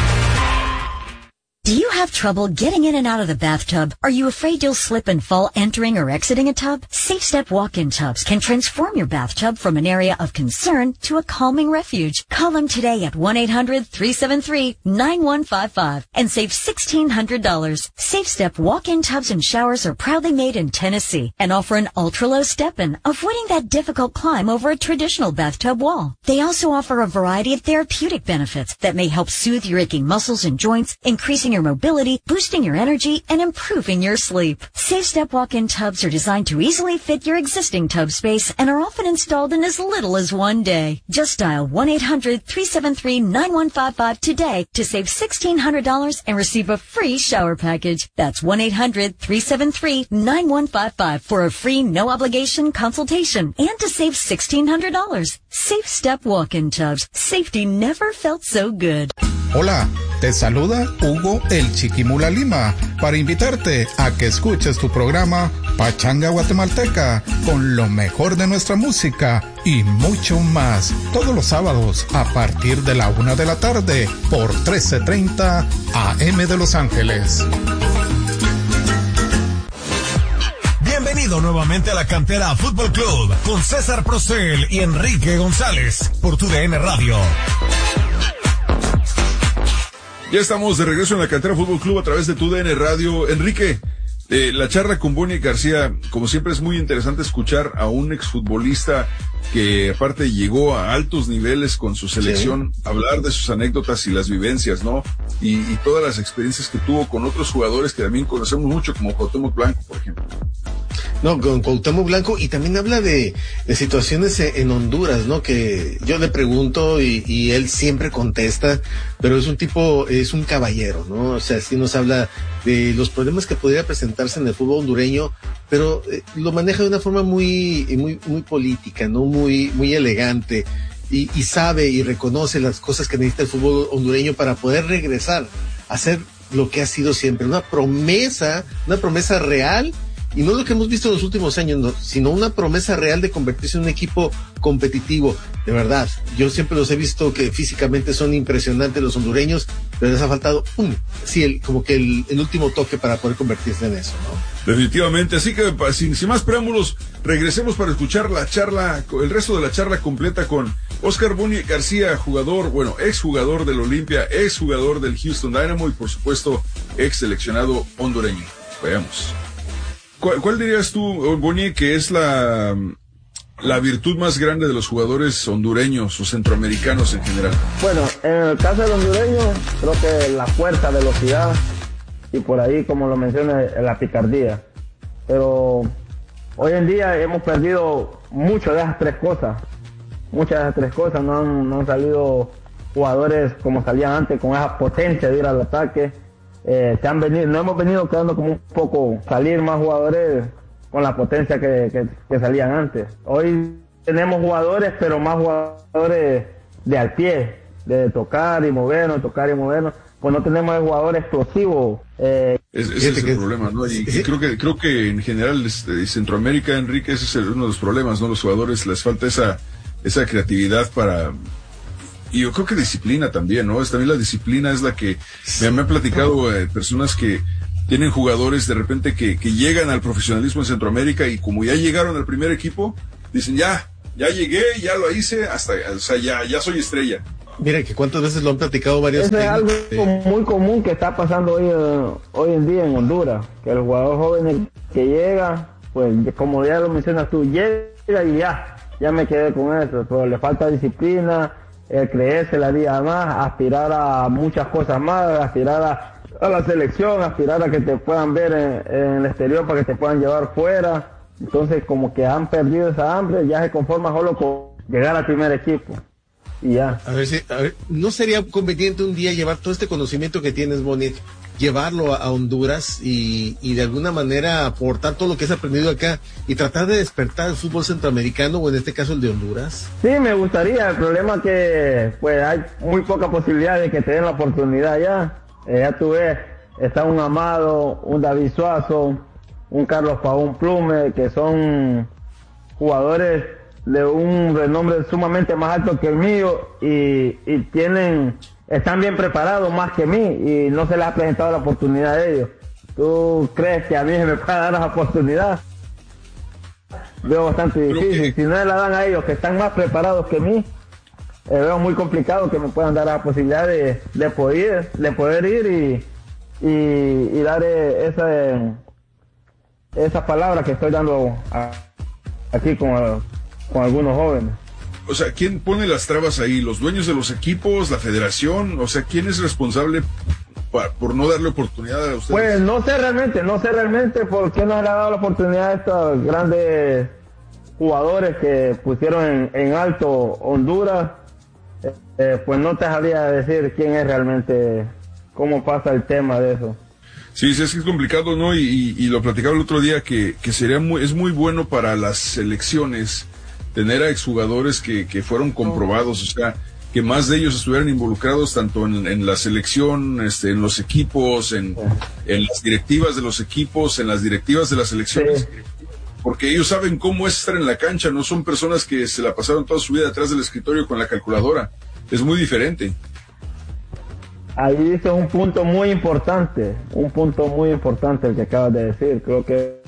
Do you have trouble getting in and out of the bathtub? Are you afraid you'll slip and fall entering or exiting a tub? Safe Step walk-in tubs can transform your bathtub from an area of concern to a calming refuge. Call them today at one eight hundred three seven three nine one five five and save sixteen hundred dollars. Safe Step walk-in tubs and showers are proudly made in Tennessee and offer an ultra-low step-in, avoiding that difficult climb over a traditional bathtub wall. They also offer a variety of therapeutic benefits that may help soothe your aching muscles and joints, increasing your mobility, boosting your energy, and improving your sleep. Safe Step walk-in tubs are designed to easily fit your existing tub space and are often installed in as little as one day. Just dial one eight hundred three seven three nine one five five today to save sixteen hundred dollars and receive a free shower package. That's one eight hundred three seven three nine one five five for a free no-obligation consultation and to save sixteen hundred dollars. Safe Step walk-in tubs. Safety never felt so good. Hola, te saluda Hugo el Chiquimula Lima para invitarte a que escuches tu programa Pachanga Guatemalteca con lo mejor de nuestra música y mucho más todos los sábados a partir de la una de la tarde por trece treinta A M de Los Ángeles. Bienvenido nuevamente a la Cantera Fútbol Club con César Procel y Enrique González por tu D N Radio. Ya estamos de regreso en la Cantera Fútbol Club a través de tu D N Radio. Enrique, eh, la charla con Bonnie García, como siempre es muy interesante escuchar a un exfutbolista que aparte llegó a altos niveles con su selección, sí. Hablar de sus anécdotas y las vivencias, ¿no? Y, y todas las experiencias que tuvo con otros jugadores que también conocemos mucho, como Cuauhtémoc Blanco, por ejemplo. No, con Cuauhtémoc Blanco, y también habla de, de situaciones en Honduras, ¿no? Que yo le pregunto y, y él siempre contesta, pero es un tipo, es un caballero, ¿no? O sea, sí nos habla de los problemas que podría presentarse en el fútbol hondureño, pero eh, lo maneja de una forma muy, muy, muy política, ¿no? Muy, muy elegante, y, y sabe y reconoce las cosas que necesita el fútbol hondureño para poder regresar a hacer lo que ha sido siempre, una promesa, una promesa real. Y no lo que hemos visto en los últimos años, no, sino una promesa real de convertirse en un equipo competitivo. De verdad, yo siempre los he visto que físicamente son impresionantes los hondureños, pero les ha faltado un, sí, el, como que el, el último toque para poder convertirse en eso, ¿no? Definitivamente, así que sin, sin más preámbulos, regresemos para escuchar la charla, el resto de la charla completa con Oscar Bonnie García, jugador, bueno, ex jugador del Olimpia, ex jugador del Houston Dynamo y por supuesto ex seleccionado hondureño. Veamos. ¿Cuál, cuál dirías tú, Bonnie, que es la, la virtud más grande de los jugadores hondureños o centroamericanos en general? Bueno, en el caso del hondureño, creo que la fuerza, velocidad y por ahí, como lo mencioné, la picardía. Pero hoy en día hemos perdido muchas de esas tres cosas. Muchas de esas tres cosas. No han, no han salido jugadores como salían antes, con esa potencia de ir al ataque. Eh, se han venido, no hemos venido quedando como un poco salir más jugadores con la potencia que, que, que salían antes. Hoy tenemos jugadores, pero más jugadores de al pie, de tocar y movernos, tocar y movernos. Pues no tenemos el jugador explosivo. Eh, es, ese es el que, problema, ¿no? Y, y creo que creo que en general este, Centroamérica, Enrique, ese es el, uno de los problemas, ¿no? Los jugadores les falta esa esa creatividad para... Y yo creo que disciplina también, ¿no? Es también la disciplina es la que me, me han platicado eh, personas que tienen jugadores de repente que, que llegan al profesionalismo en Centroamérica y como ya llegaron al primer equipo, dicen ya, ya llegué, ya lo hice, hasta, o sea, ya, ya soy estrella. Mira que cuántas veces lo han platicado varios. Eso es algo eh. muy común que está pasando hoy, hoy en día en Honduras, que el jugador joven que llega, pues como ya lo mencionas tú, llega y ya, ya me quedé con eso, pero le falta disciplina, el creerse la vida más, aspirar a muchas cosas más, aspirar a, a la selección, aspirar a que te puedan ver en, en el exterior para que te puedan llevar fuera. Entonces como que han perdido esa hambre, ya se conforman solo con llegar al primer equipo y ya. A ver si, a ver, ¿no sería conveniente un día llevar todo este conocimiento que tienes, Bonnie, llevarlo a, a Honduras y, y de alguna manera aportar todo lo que has aprendido acá y tratar de despertar el fútbol centroamericano o en este caso el de Honduras? Sí, me gustaría. El problema es que pues hay muy poca posibilidad de que te den la oportunidad ya. Eh, ya tú ves, está un Amado, un David Suazo, un Carlos Pavón Plume, que son jugadores de un renombre sumamente más alto que el mío y, y tienen, están bien preparados más que mí y no se les ha presentado la oportunidad a ellos. ¿Tú crees que a mí se me puede dar la oportunidad? Veo bastante difícil. Si no le la dan a ellos que están más preparados que mí, eh, veo muy complicado que me puedan dar la posibilidad de, de poder, de poder ir y, y, y dar esa, esa palabra que estoy dando a, aquí con, con algunos jóvenes. O sea, ¿quién pone las trabas ahí? ¿Los dueños de los equipos? ¿La federación? O sea, ¿quién es responsable por, por no darle oportunidad a ustedes? Pues no sé realmente, no sé realmente por qué no le ha dado la oportunidad a estos grandes jugadores que pusieron en, en alto Honduras. Eh, eh, pues no te sabría decir quién es realmente, cómo pasa el tema de eso. Sí, sí, es que es complicado, ¿no? Y, y, y lo platicaba el otro día que, que sería muy, es muy bueno para las selecciones tener a exjugadores que, que fueron comprobados, o sea, que más de ellos estuvieran involucrados tanto en, en la selección, este, en los equipos, en, en las directivas de los equipos, en las directivas de las selecciones. Sí. Porque ellos saben cómo es estar en la cancha, no son personas que se la pasaron toda su vida atrás del escritorio con la calculadora. Es muy diferente. Ahí dice un punto muy importante, un punto muy importante el que acabas de decir. Creo que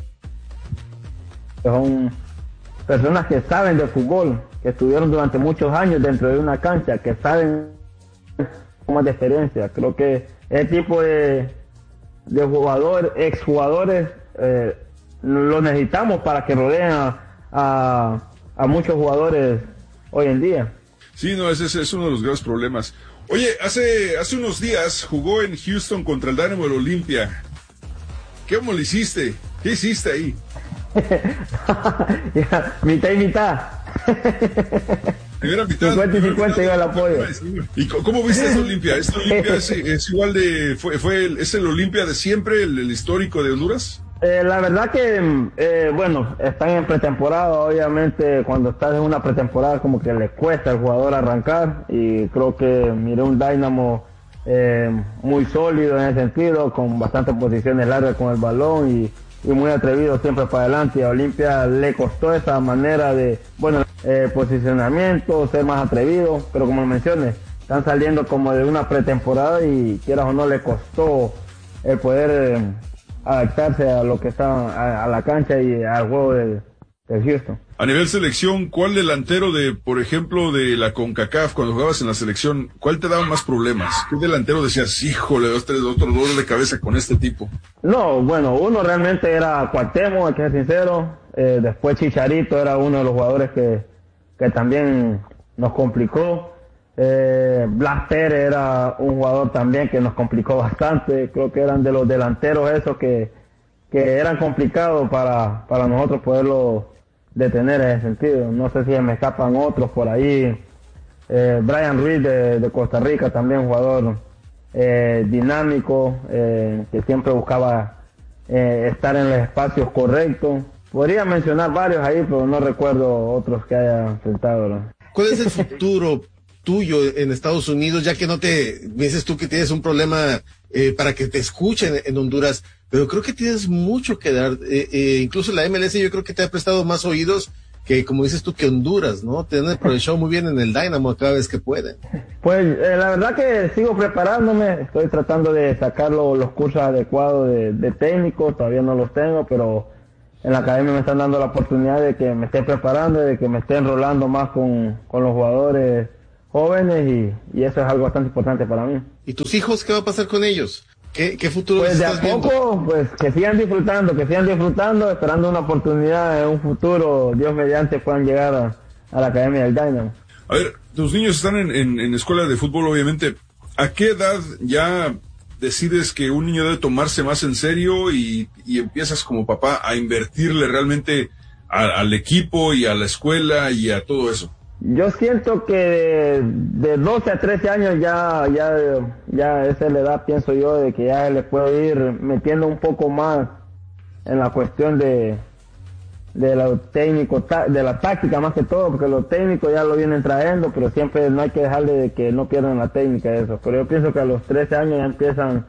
son personas que saben de fútbol, que estuvieron durante muchos años dentro de una cancha, que saben cómo es de experiencia. Creo que ese tipo de, de jugadores, exjugadores, eh, lo necesitamos para que rodeen a, a, a muchos jugadores hoy en día. Sí, no, ese, ese es uno de los graves problemas. Oye, hace, hace unos días jugó en Houston contra el Dynamo del Olimpia. ¿Cómo lo hiciste? ¿Qué hiciste ahí? Ya, mitad y mitad. Primera mitad. cincuenta y cincuenta iba el apoyo. ¿Y cómo viste esta Olimpia? ¿Esta Olimpia es, es igual de, fue, fue el, es el Olimpia de siempre, el, el histórico de Honduras? Eh, la verdad que, eh, bueno, están en pretemporada, obviamente cuando estás en una pretemporada como que le cuesta al jugador arrancar, y creo que miré un Dynamo eh, muy sólido en ese sentido, con bastantes posiciones largas con el balón y, y muy atrevido siempre para adelante, y a Olimpia le costó esa manera de, bueno, eh, posicionamiento, ser más atrevido, pero como mencioné, están saliendo como de una pretemporada y quieras o no le costó el poder... Eh, adaptarse a lo que está a, a la cancha y al juego de, de Houston. A nivel selección, ¿cuál delantero de, por ejemplo, de la CONCACAF, cuando jugabas en la selección, cuál te daba más problemas? ¿Qué delantero decías, híjole, otro dolor de cabeza con este tipo? No, bueno, uno realmente era Cuauhtémoc, hay que ser sincero, eh, después Chicharito era uno de los jugadores que, que también nos complicó. Eh, Blas Pérez era un jugador también que nos complicó bastante. Creo que eran de los delanteros esos que, que eran complicados para, para nosotros poderlo detener en ese sentido. No sé si me escapan otros por ahí. Eh, Brian Ruiz de, de Costa Rica, también jugador eh, dinámico, eh, que siempre buscaba eh, estar en los espacios correctos. Podría mencionar varios ahí, pero no recuerdo otros que haya enfrentado, ¿no? ¿Cuál es el futuro tuyo en Estados Unidos, ya que no te, me dices tú que tienes un problema eh, para que te escuchen en Honduras, pero creo que tienes mucho que dar, eh, eh, incluso la M L S yo creo que te ha prestado más oídos que, como dices tú, que Honduras, ¿no? Te han aprovechado muy bien en el Dynamo cada vez que pueden. Pues eh, la verdad que sigo preparándome, estoy tratando de sacar lo, los cursos adecuados de, de técnico, todavía no los tengo, pero en la academia me están dando la oportunidad de que me esté preparando, de que me esté enrolando más con, con los jugadores jóvenes y, y eso es algo bastante importante para mí. ¿Y tus hijos qué va a pasar con ellos? ¿Qué, qué futuro pues estás de a poco, viendo? Pues que sigan disfrutando, que sigan disfrutando, esperando una oportunidad en un futuro, Dios mediante, puedan llegar a, a la Academia del Dynamo. A ver, tus niños están en, en, en escuela de fútbol, obviamente. ¿A qué edad ya decides que un niño debe tomarse más en serio y, y empiezas como papá a invertirle realmente a, al equipo y a la escuela y a todo eso? Yo siento que de, de doce a trece años ya, ya, ya esa es la edad, pienso yo, de que ya le puedo ir metiendo un poco más en la cuestión de, de lo técnico, de la táctica más que todo, porque lo técnico ya lo vienen trayendo, pero siempre no hay que dejarle de que no pierdan la técnica de eso. Pero yo pienso que a los trece años ya empiezan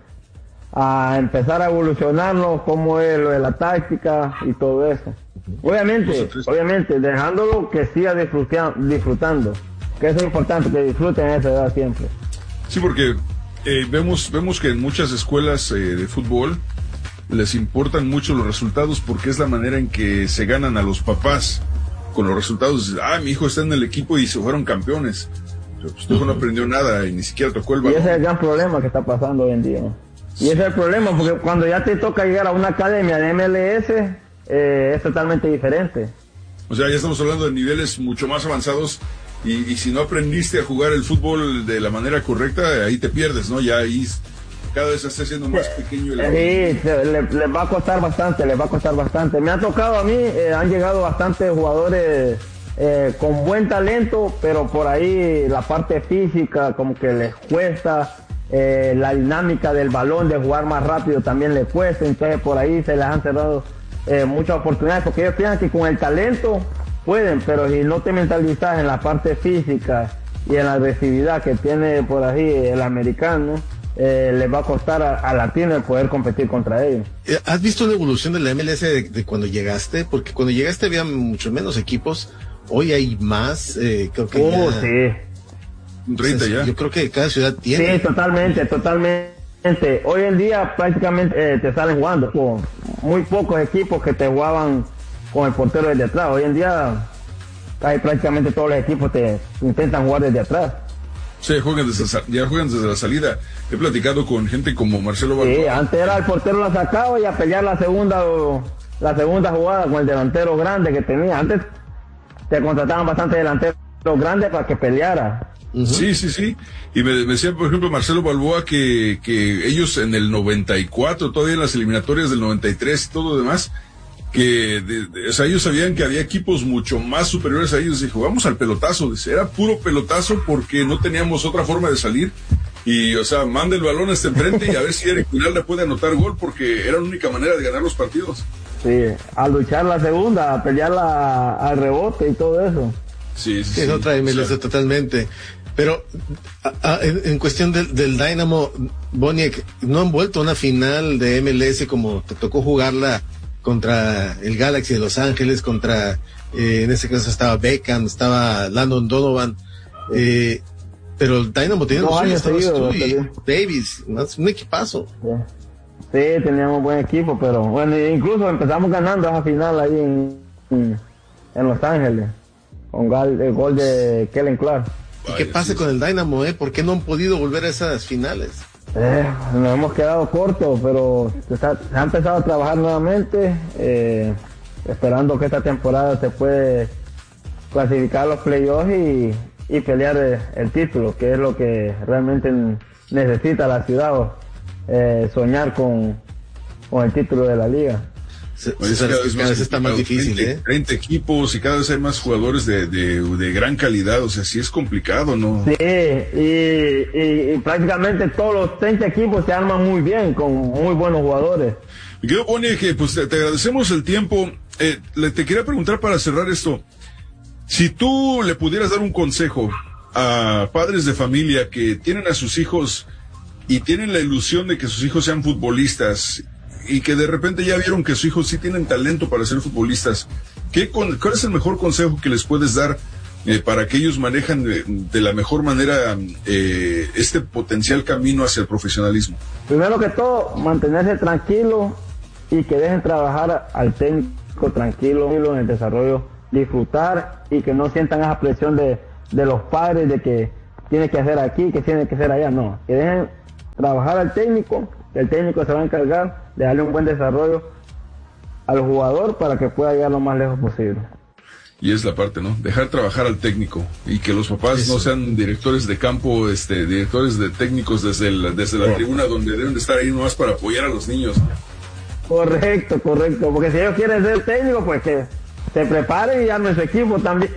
a empezar a evolucionarlo, cómo es lo de la táctica y todo eso. Obviamente, obviamente, dejándolo que siga disfruta, disfrutando, que eso es importante, que disfruten a esa edad siempre. Sí, porque eh, vemos vemos que en muchas escuelas eh, de fútbol les importan mucho los resultados porque es la manera en que se ganan a los papás con los resultados. Ah, mi hijo está en el equipo y se fueron campeones. Pero pues, tu hijo no aprendió nada y ni siquiera tocó el balón. Y ese es el gran problema que está pasando hoy en día, ¿no? Y ese es el problema, porque cuando ya te toca llegar a una academia de M L S, eh, es totalmente diferente. O sea, ya estamos hablando de niveles mucho más avanzados y, y si no aprendiste a jugar el fútbol de la manera correcta, ahí te pierdes, ¿no? Ya ahí cada vez se está haciendo más pequeño. El... Sí, les le va a costar bastante, les va a costar bastante. Me ha tocado a mí, eh, han llegado bastantes jugadores eh, con buen talento, pero por ahí la parte física como que les cuesta. Eh, la dinámica del balón, de jugar más rápido también le cuesta, entonces por ahí se les han cerrado eh, muchas oportunidades, porque ellos piensan que con el talento pueden, pero si no te mentalizas en la parte física y en la agresividad que tiene por ahí el americano, eh, les va a costar a, a Latino el poder competir contra ellos. ¿Has visto la evolución de la M L S de, de cuando llegaste? Porque cuando llegaste había mucho menos equipos, hoy hay más, eh, creo que uh, ya, sí. treinta ya. Yo creo que cada ciudad tiene. Sí, totalmente, totalmente. Hoy en día prácticamente eh, te salen jugando con muy pocos equipos que te jugaban con el portero desde atrás. Hoy en día hay prácticamente todos los equipos te intentan jugar desde atrás. Sí, juegan desde, ya juegan desde la salida. He platicado con gente como Marcelo Balboa. Sí, antes era el portero la sacaba y a pelear la segunda la segunda jugada con el delantero grande que tenía. Antes te contrataban bastante delanteros grandes para que peleara. Uh-huh. Sí, sí, sí. Y me, me decía, por ejemplo, Marcelo Balboa que, que ellos en el noventa y cuatro, todavía en las eliminatorias del noventa y tres y todo lo demás, que, de, de, o sea, ellos sabían que había equipos mucho más superiores a ellos. Dijo, vamos al pelotazo. Dice, era puro pelotazo porque no teníamos otra forma de salir. Y, o sea, manda el balón hasta enfrente y a ver si Eric Pinal le puede anotar gol porque era la única manera de ganar los partidos. Sí, a luchar la segunda, a pelear la, al rebote y todo eso. Sí, sí, sí. Es sí, otra M L S, o sea, totalmente. Pero a, a, en, en cuestión del, del Dynamo, Boniek, no han vuelto a una final de M L S como te tocó jugarla contra el Galaxy de Los Ángeles, contra, eh, en ese caso estaba Beckham, estaba Landon Donovan, eh, pero el Dynamo tenía no, los suyos, estabas tú y Davis, un equipazo. Sí. Sí, teníamos buen equipo, pero bueno, incluso empezamos ganando esa final ahí en, en Los Ángeles, con gal, el gol de Kellen Clark. ¿Y qué pasa con el Dynamo, eh? ¿Por qué no han podido volver a esas finales? Eh, nos hemos quedado cortos, pero se, está, se ha empezado a trabajar nuevamente, eh, esperando que esta temporada se puede clasificar a los playoffs y, y pelear el, el título, que es lo que realmente necesita la ciudad, eh, soñar con, con el título de la liga. Se, pues se, cada, vez, cada vez está más difícil, treinta, ¿eh? treinta equipos y cada vez hay más jugadores de, de, de gran calidad, o sea, sí es complicado, ¿no? Sí, y, y, y prácticamente todos los treinta equipos se arman muy bien, con muy buenos jugadores. Me quedo pone que pues te, te agradecemos el tiempo. Eh, le, te quería preguntar para cerrar esto, si tú le pudieras dar un consejo a padres de familia que tienen a sus hijos y tienen la ilusión de que sus hijos sean futbolistas y que de repente ya vieron que sus hijos sí tienen talento para ser futbolistas, ¿qué con, ¿cuál es el mejor consejo que les puedes dar eh, para que ellos manejan de, de la mejor manera eh, este potencial camino hacia el profesionalismo? Primero que todo, mantenerse tranquilo y que dejen trabajar al técnico tranquilo en el desarrollo, disfrutar y que no sientan esa presión de, de los padres de que tiene que hacer aquí, que tiene que hacer allá, no, que dejen trabajar al técnico. El técnico se va a encargar de darle un buen desarrollo al jugador para que pueda llegar lo más lejos posible. Y es la parte, ¿no? Dejar trabajar al técnico y que los papás Eso. no sean directores de campo, este, directores de técnicos desde, el, desde la oh. tribuna donde deben de estar ahí nomás para apoyar a los niños. Correcto, correcto, porque si ellos quieren ser técnicos, pues que se preparen y armen su equipo también.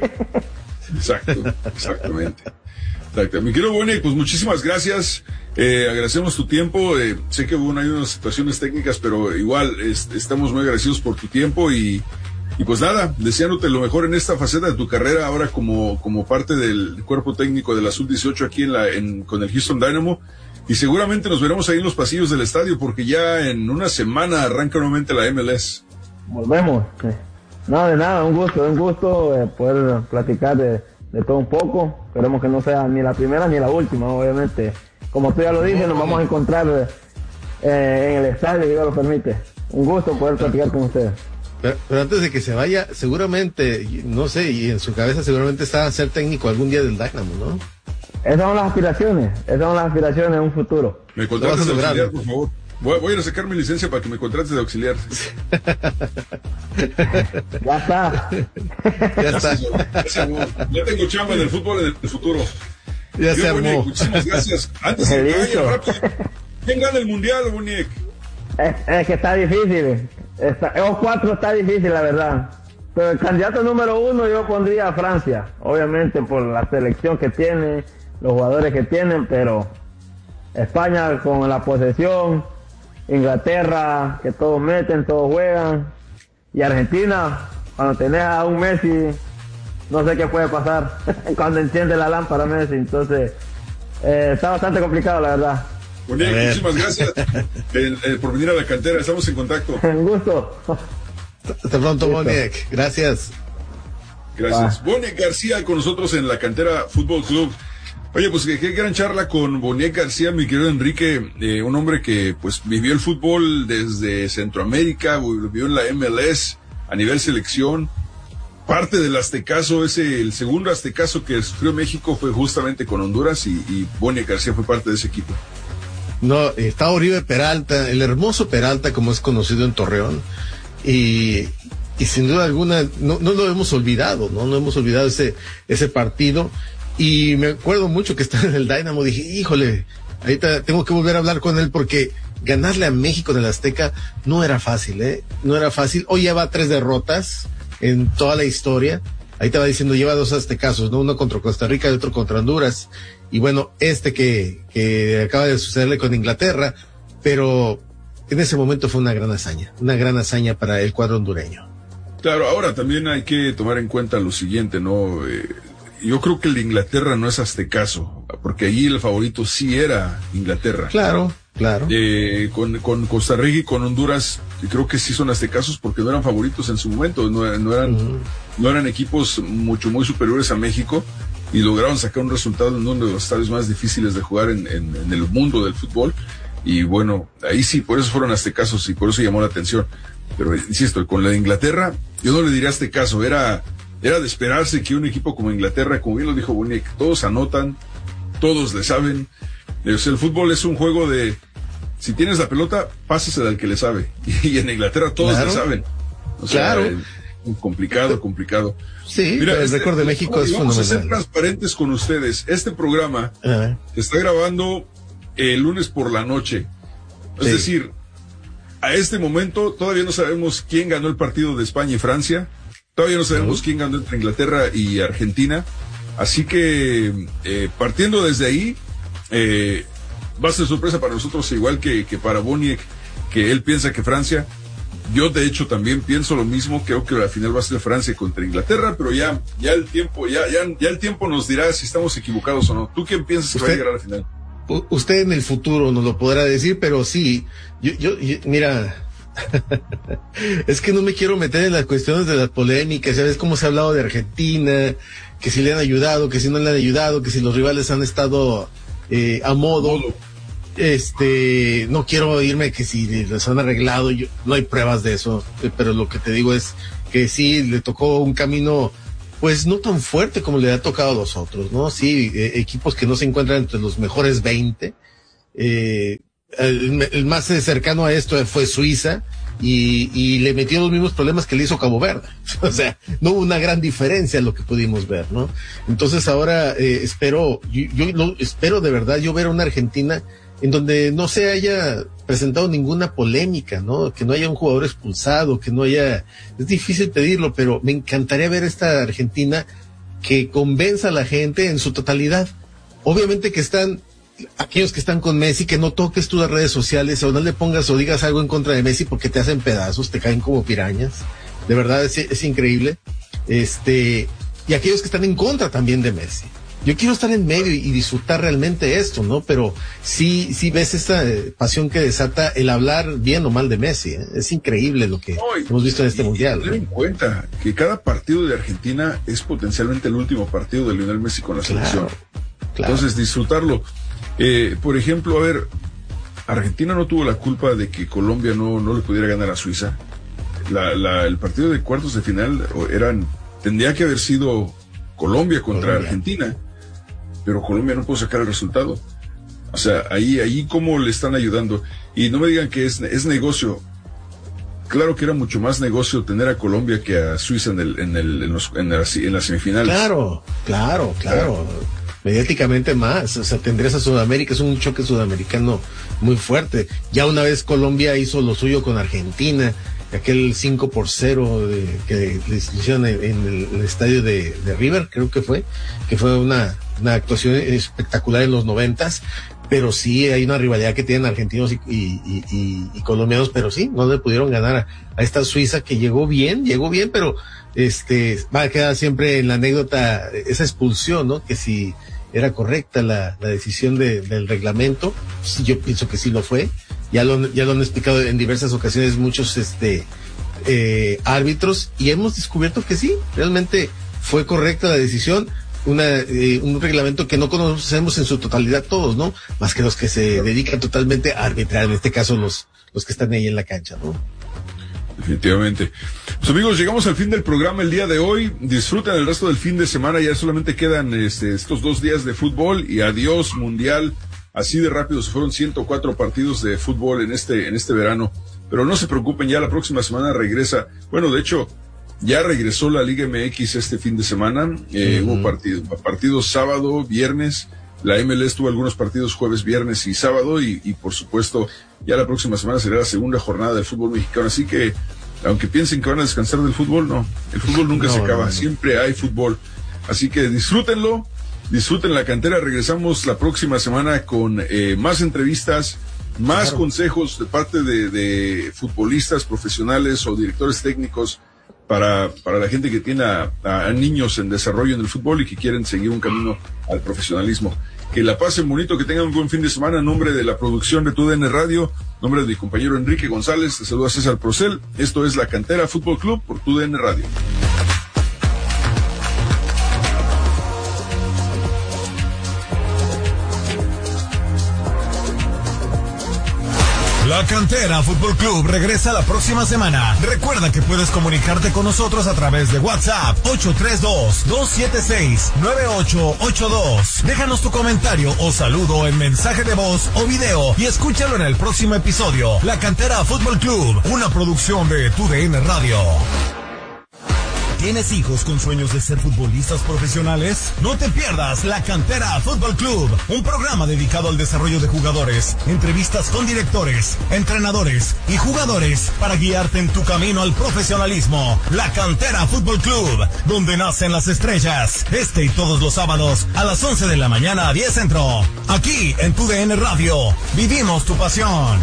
Exacto, exactamente. Exacto. Mi querido Boniek, pues muchísimas gracias. Eh, agradecemos tu tiempo. Eh, sé que hubo una, hay unas situaciones técnicas, pero igual es, estamos muy agradecidos por tu tiempo y, y pues nada, deseándote lo mejor en esta faceta de tu carrera ahora como, como parte del cuerpo técnico de la sub dieciocho aquí en la, en, con el Houston Dynamo. Y seguramente nos veremos ahí en los pasillos del estadio porque ya en una semana arranca nuevamente la M L S. Volvemos. No, de nada, un gusto, un gusto eh, poder platicar de, de todo un poco. Esperemos que no sea ni la primera ni la última, obviamente. Como tú ya lo dices, nos vamos a encontrar eh, en el estadio, si Dios lo permite. Un gusto poder platicar con ustedes. Pero, pero antes de que se vaya, seguramente, no sé, y en su cabeza seguramente está ser técnico algún día del Dynamo, ¿no? Esas son las aspiraciones, esas son las aspiraciones en un futuro. Me contrates de auxiliar, por favor. Voy, voy a ir a sacar mi licencia para que me contrates de auxiliar. Ya está. Ya está. Ya, se armó. Ya tengo chamba en el fútbol en el futuro. Ya Yo, se armó. Boniek, muchísimas gracias. Antes de que vaya rápido, ¿quién gana el mundial, Boniek? Es, es que está difícil. Está, esos cuatro está difícil, la verdad. Pero el candidato número uno yo pondría a Francia. Obviamente por la selección que tiene, los jugadores que tienen, pero España con la posesión, Inglaterra, que todos meten, todos juegan, y Argentina, cuando tenés a un Messi no sé qué puede pasar cuando enciende la lámpara Messi, entonces eh, está bastante complicado, la verdad. Bueno, muchísimas gracias eh, eh, por venir a la cantera, estamos en contacto. Un gusto. Hasta pronto, Boniek, gracias. Gracias. Ah. Boniek García con nosotros en la cantera Fútbol Club. Oye, pues qué gran charla con Boniek García, mi querido Enrique, eh, un hombre que pues vivió el fútbol desde Centroamérica, vivió en la M L S a nivel selección. Parte del aztecaso, ese, el segundo aztecaso que sufrió México fue justamente con Honduras y, y Boniek García fue parte de ese equipo. No, está Oribe Peralta, el hermoso Peralta como es conocido en Torreón, y, y sin duda alguna no, no lo hemos olvidado, no, no hemos olvidado ese, ese partido, y me acuerdo mucho que estaba en el Dynamo, dije, híjole, ahorita tengo que volver a hablar con él porque ganarle a México en el Azteca no era fácil, eh, no era fácil. Hoy lleva tres derrotas en toda la historia. Ahí te va diciendo, lleva dos aztecazos, ¿no? Uno contra Costa Rica y otro contra Honduras. Y bueno, este que, que acaba de sucederle con Inglaterra, pero en ese momento fue una gran hazaña, una gran hazaña para el cuadro hondureño. Claro, ahora también hay que tomar en cuenta lo siguiente, ¿no? Eh, yo creo que el de Inglaterra no es aztecaso, porque allí el favorito sí era Inglaterra. Claro, claro. Eh, con, con Costa Rica y con Honduras, creo que sí son aztecasos porque no eran favoritos en su momento, no, no eran, uh-huh. no eran equipos mucho, muy superiores a México y lograron sacar un resultado en uno de los estadios más difíciles de jugar en, en, en el mundo del fútbol. Y bueno, ahí sí, por eso fueron aztecazos y por eso llamó la atención. Pero insisto, con la de Inglaterra, yo no le diría aztecaso, era, era de esperarse que un equipo como Inglaterra, como bien lo dijo Boniek, todos anotan, todos le saben. O sea, el fútbol es un juego de, si tienes la pelota, pásasela al que le sabe. Y en Inglaterra todos claro. le saben. O sea, claro. Eh, complicado, complicado. Sí, mira, el este, récord de México es vamos fenomenal. Vamos a ser transparentes con ustedes. Este programa uh-huh. se está grabando el lunes por la noche. Es sí. decir, a este momento todavía no sabemos quién ganó el partido de España y Francia. Todavía no sabemos uh-huh. quién ganó entre Inglaterra y Argentina. Así que, eh, partiendo desde ahí, eh, va a ser sorpresa para nosotros, igual que, que para Boniek, que él piensa que Francia. Yo, de hecho, también pienso lo mismo. Creo que la final va a ser Francia contra Inglaterra, pero ya, ya el tiempo, ya, ya, ya el tiempo nos dirá si estamos equivocados o no. ¿Tú quién piensas que va a llegar a la final? Usted en el futuro nos lo podrá decir, pero sí, yo, yo, yo mira, es que no me quiero meter en las cuestiones de las polémicas. ¿Sabes cómo se ha hablado de Argentina? Que si le han ayudado, que si no le han ayudado, que si los rivales han estado eh, a modo. modo. Este, no quiero irme que si les han arreglado, yo, no hay pruebas de eso, pero lo que te digo es que sí, le tocó un camino, pues no tan fuerte como le ha tocado a los otros, ¿no? Sí, eh, equipos que no se encuentran entre los mejores veinte, eh, el, el más cercano a esto fue Suiza, y, y le metió los mismos problemas que le hizo Cabo Verde. O sea, no hubo una gran diferencia en lo que pudimos ver, ¿no? Entonces ahora eh, espero, yo, yo lo, espero de verdad yo ver a una Argentina en donde no se haya presentado ninguna polémica, ¿no? Que no haya un jugador expulsado, que no haya, es difícil pedirlo, pero me encantaría ver esta Argentina que convenza a la gente en su totalidad. Obviamente que están, aquellos que están con Messi, que no toques tú las redes sociales o no le pongas o digas algo en contra de Messi porque te hacen pedazos, te caen como pirañas. De verdad es, es increíble. Este, y aquellos que están en contra también de Messi. Yo quiero estar en medio y, y disfrutar realmente esto, ¿no? Pero sí, sí ves esta eh, pasión que desata el hablar bien o mal de Messi, ¿eh? Es increíble lo que Oy, hemos visto en este y, mundial. Ten en cuenta que cada partido de Argentina es potencialmente el último partido de Lionel Messi con la claro, selección. Claro. Entonces, disfrutarlo. Eh, por ejemplo, a ver, Argentina no tuvo la culpa de que Colombia no, no le pudiera ganar a Suiza. La, la, el partido de cuartos de final eran, tendría que haber sido Colombia contra Colombia. Argentina. Pero Colombia no pudo sacar el resultado. O sea, ahí, ahí cómo le están ayudando. Y no me digan que es, es negocio. Claro que era mucho más negocio tener a Colombia que a Suiza en el, en el, en los, en la, en las semifinales. Claro, claro, claro. Mediáticamente más. O sea, tendrías a Sudamérica, es un choque sudamericano muy fuerte. Ya una vez Colombia hizo lo suyo con Argentina, aquel cinco por cero de, que les hicieron en, en el, el estadio de, de River, creo que fue, que fue una, una actuación espectacular en los noventas, pero sí hay una rivalidad que tienen argentinos y, y, y, y colombianos, pero sí, no le pudieron ganar a, a esta Suiza que llegó bien, llegó bien, pero este, va a quedar siempre en la anécdota esa expulsión, ¿no? Que si era correcta la, la decisión de, del reglamento, sí, yo pienso que sí lo fue. Ya lo, ya lo han explicado en diversas ocasiones muchos, este, eh, árbitros, y hemos descubierto que sí, realmente fue correcta la decisión. Una, eh, un reglamento que no conocemos en su totalidad todos, ¿no? Más que los que se dedican totalmente a arbitrar, en este caso los, los que están ahí en la cancha, ¿no? Definitivamente. Pues amigos, llegamos al fin del programa el día de hoy. Disfruten el resto del fin de semana, ya solamente quedan este, estos dos días de fútbol y adiós mundial. Así de rápido se fueron ciento cuatro partidos de fútbol en este, en este verano. Pero no se preocupen, ya la próxima semana regresa. Bueno, de hecho, ya regresó la Liga M X este fin de semana, eh, uh-huh. hubo partido, partidos sábado, viernes, la M L S tuvo algunos partidos jueves, viernes y sábado, y, y por supuesto ya la próxima semana será la segunda jornada del fútbol mexicano, así que aunque piensen que van a descansar del fútbol, no, el fútbol nunca no, se acaba, no, no. Siempre hay fútbol, así que disfrútenlo, disfruten la cantera. Regresamos la próxima semana con eh, más entrevistas, más claro. consejos de parte de, de futbolistas profesionales o directores técnicos para, para la gente que tiene a, a niños en desarrollo en el fútbol y que quieren seguir un camino al profesionalismo. Que la pasen bonito, que tengan un buen fin de semana. En nombre de la producción de Tu D N Radio, en nombre de mi compañero Enrique González, te saluda César Procel. Esto es La Cantera Fútbol Club por Tu D N Radio. La Cantera Fútbol Club regresa la próxima semana. Recuerda que puedes comunicarte con nosotros a través de WhatsApp ocho tres dos, dos siete seis, nueve ocho ocho dos. Déjanos tu comentario o saludo en mensaje de voz o video y escúchalo en el próximo episodio. La Cantera Fútbol Club, una producción de Tu D N Radio. ¿Tienes hijos con sueños de ser futbolistas profesionales? No te pierdas La Cantera Fútbol Club, un programa dedicado al desarrollo de jugadores, entrevistas con directores, entrenadores y jugadores para guiarte en tu camino al profesionalismo. La Cantera Fútbol Club, donde nacen las estrellas. Este y todos los sábados a las once de la mañana a diez centro. Aquí en Tu D N Radio, vivimos tu pasión.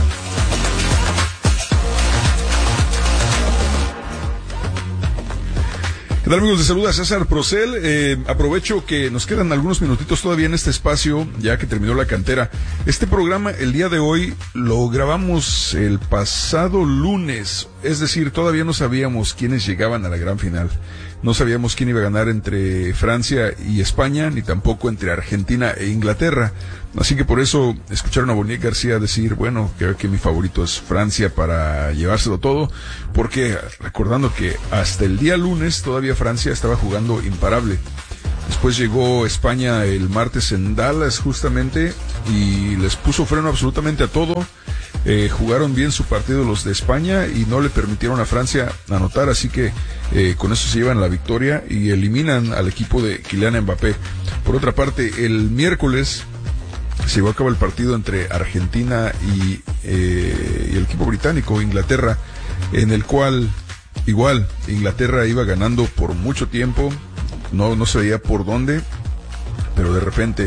¿Qué tal, amigos? Les saluda César Procel. Eh, aprovecho que nos quedan algunos minutitos todavía en este espacio, ya que terminó la cantera. Este programa, el día de hoy, lo grabamos el pasado lunes. Es decir, todavía no sabíamos quiénes llegaban a la gran final. No sabíamos quién iba a ganar entre Francia y España, ni tampoco entre Argentina e Inglaterra. Así que por eso escucharon a Boniek García decir, bueno, creo que mi favorito es Francia para llevárselo todo, porque recordando que hasta el día lunes todavía Francia estaba jugando imparable. Después llegó España el martes en Dallas justamente y les puso freno absolutamente a todo. Eh, jugaron bien su partido los de España y no le permitieron a Francia anotar, así que eh, con eso se llevan la victoria y eliminan al equipo de Kylian Mbappé. Por otra parte, el miércoles se llevó a cabo el partido entre Argentina y, eh, y el equipo británico, Inglaterra, en el cual igual Inglaterra iba ganando por mucho tiempo, no, no se veía por dónde, pero de repente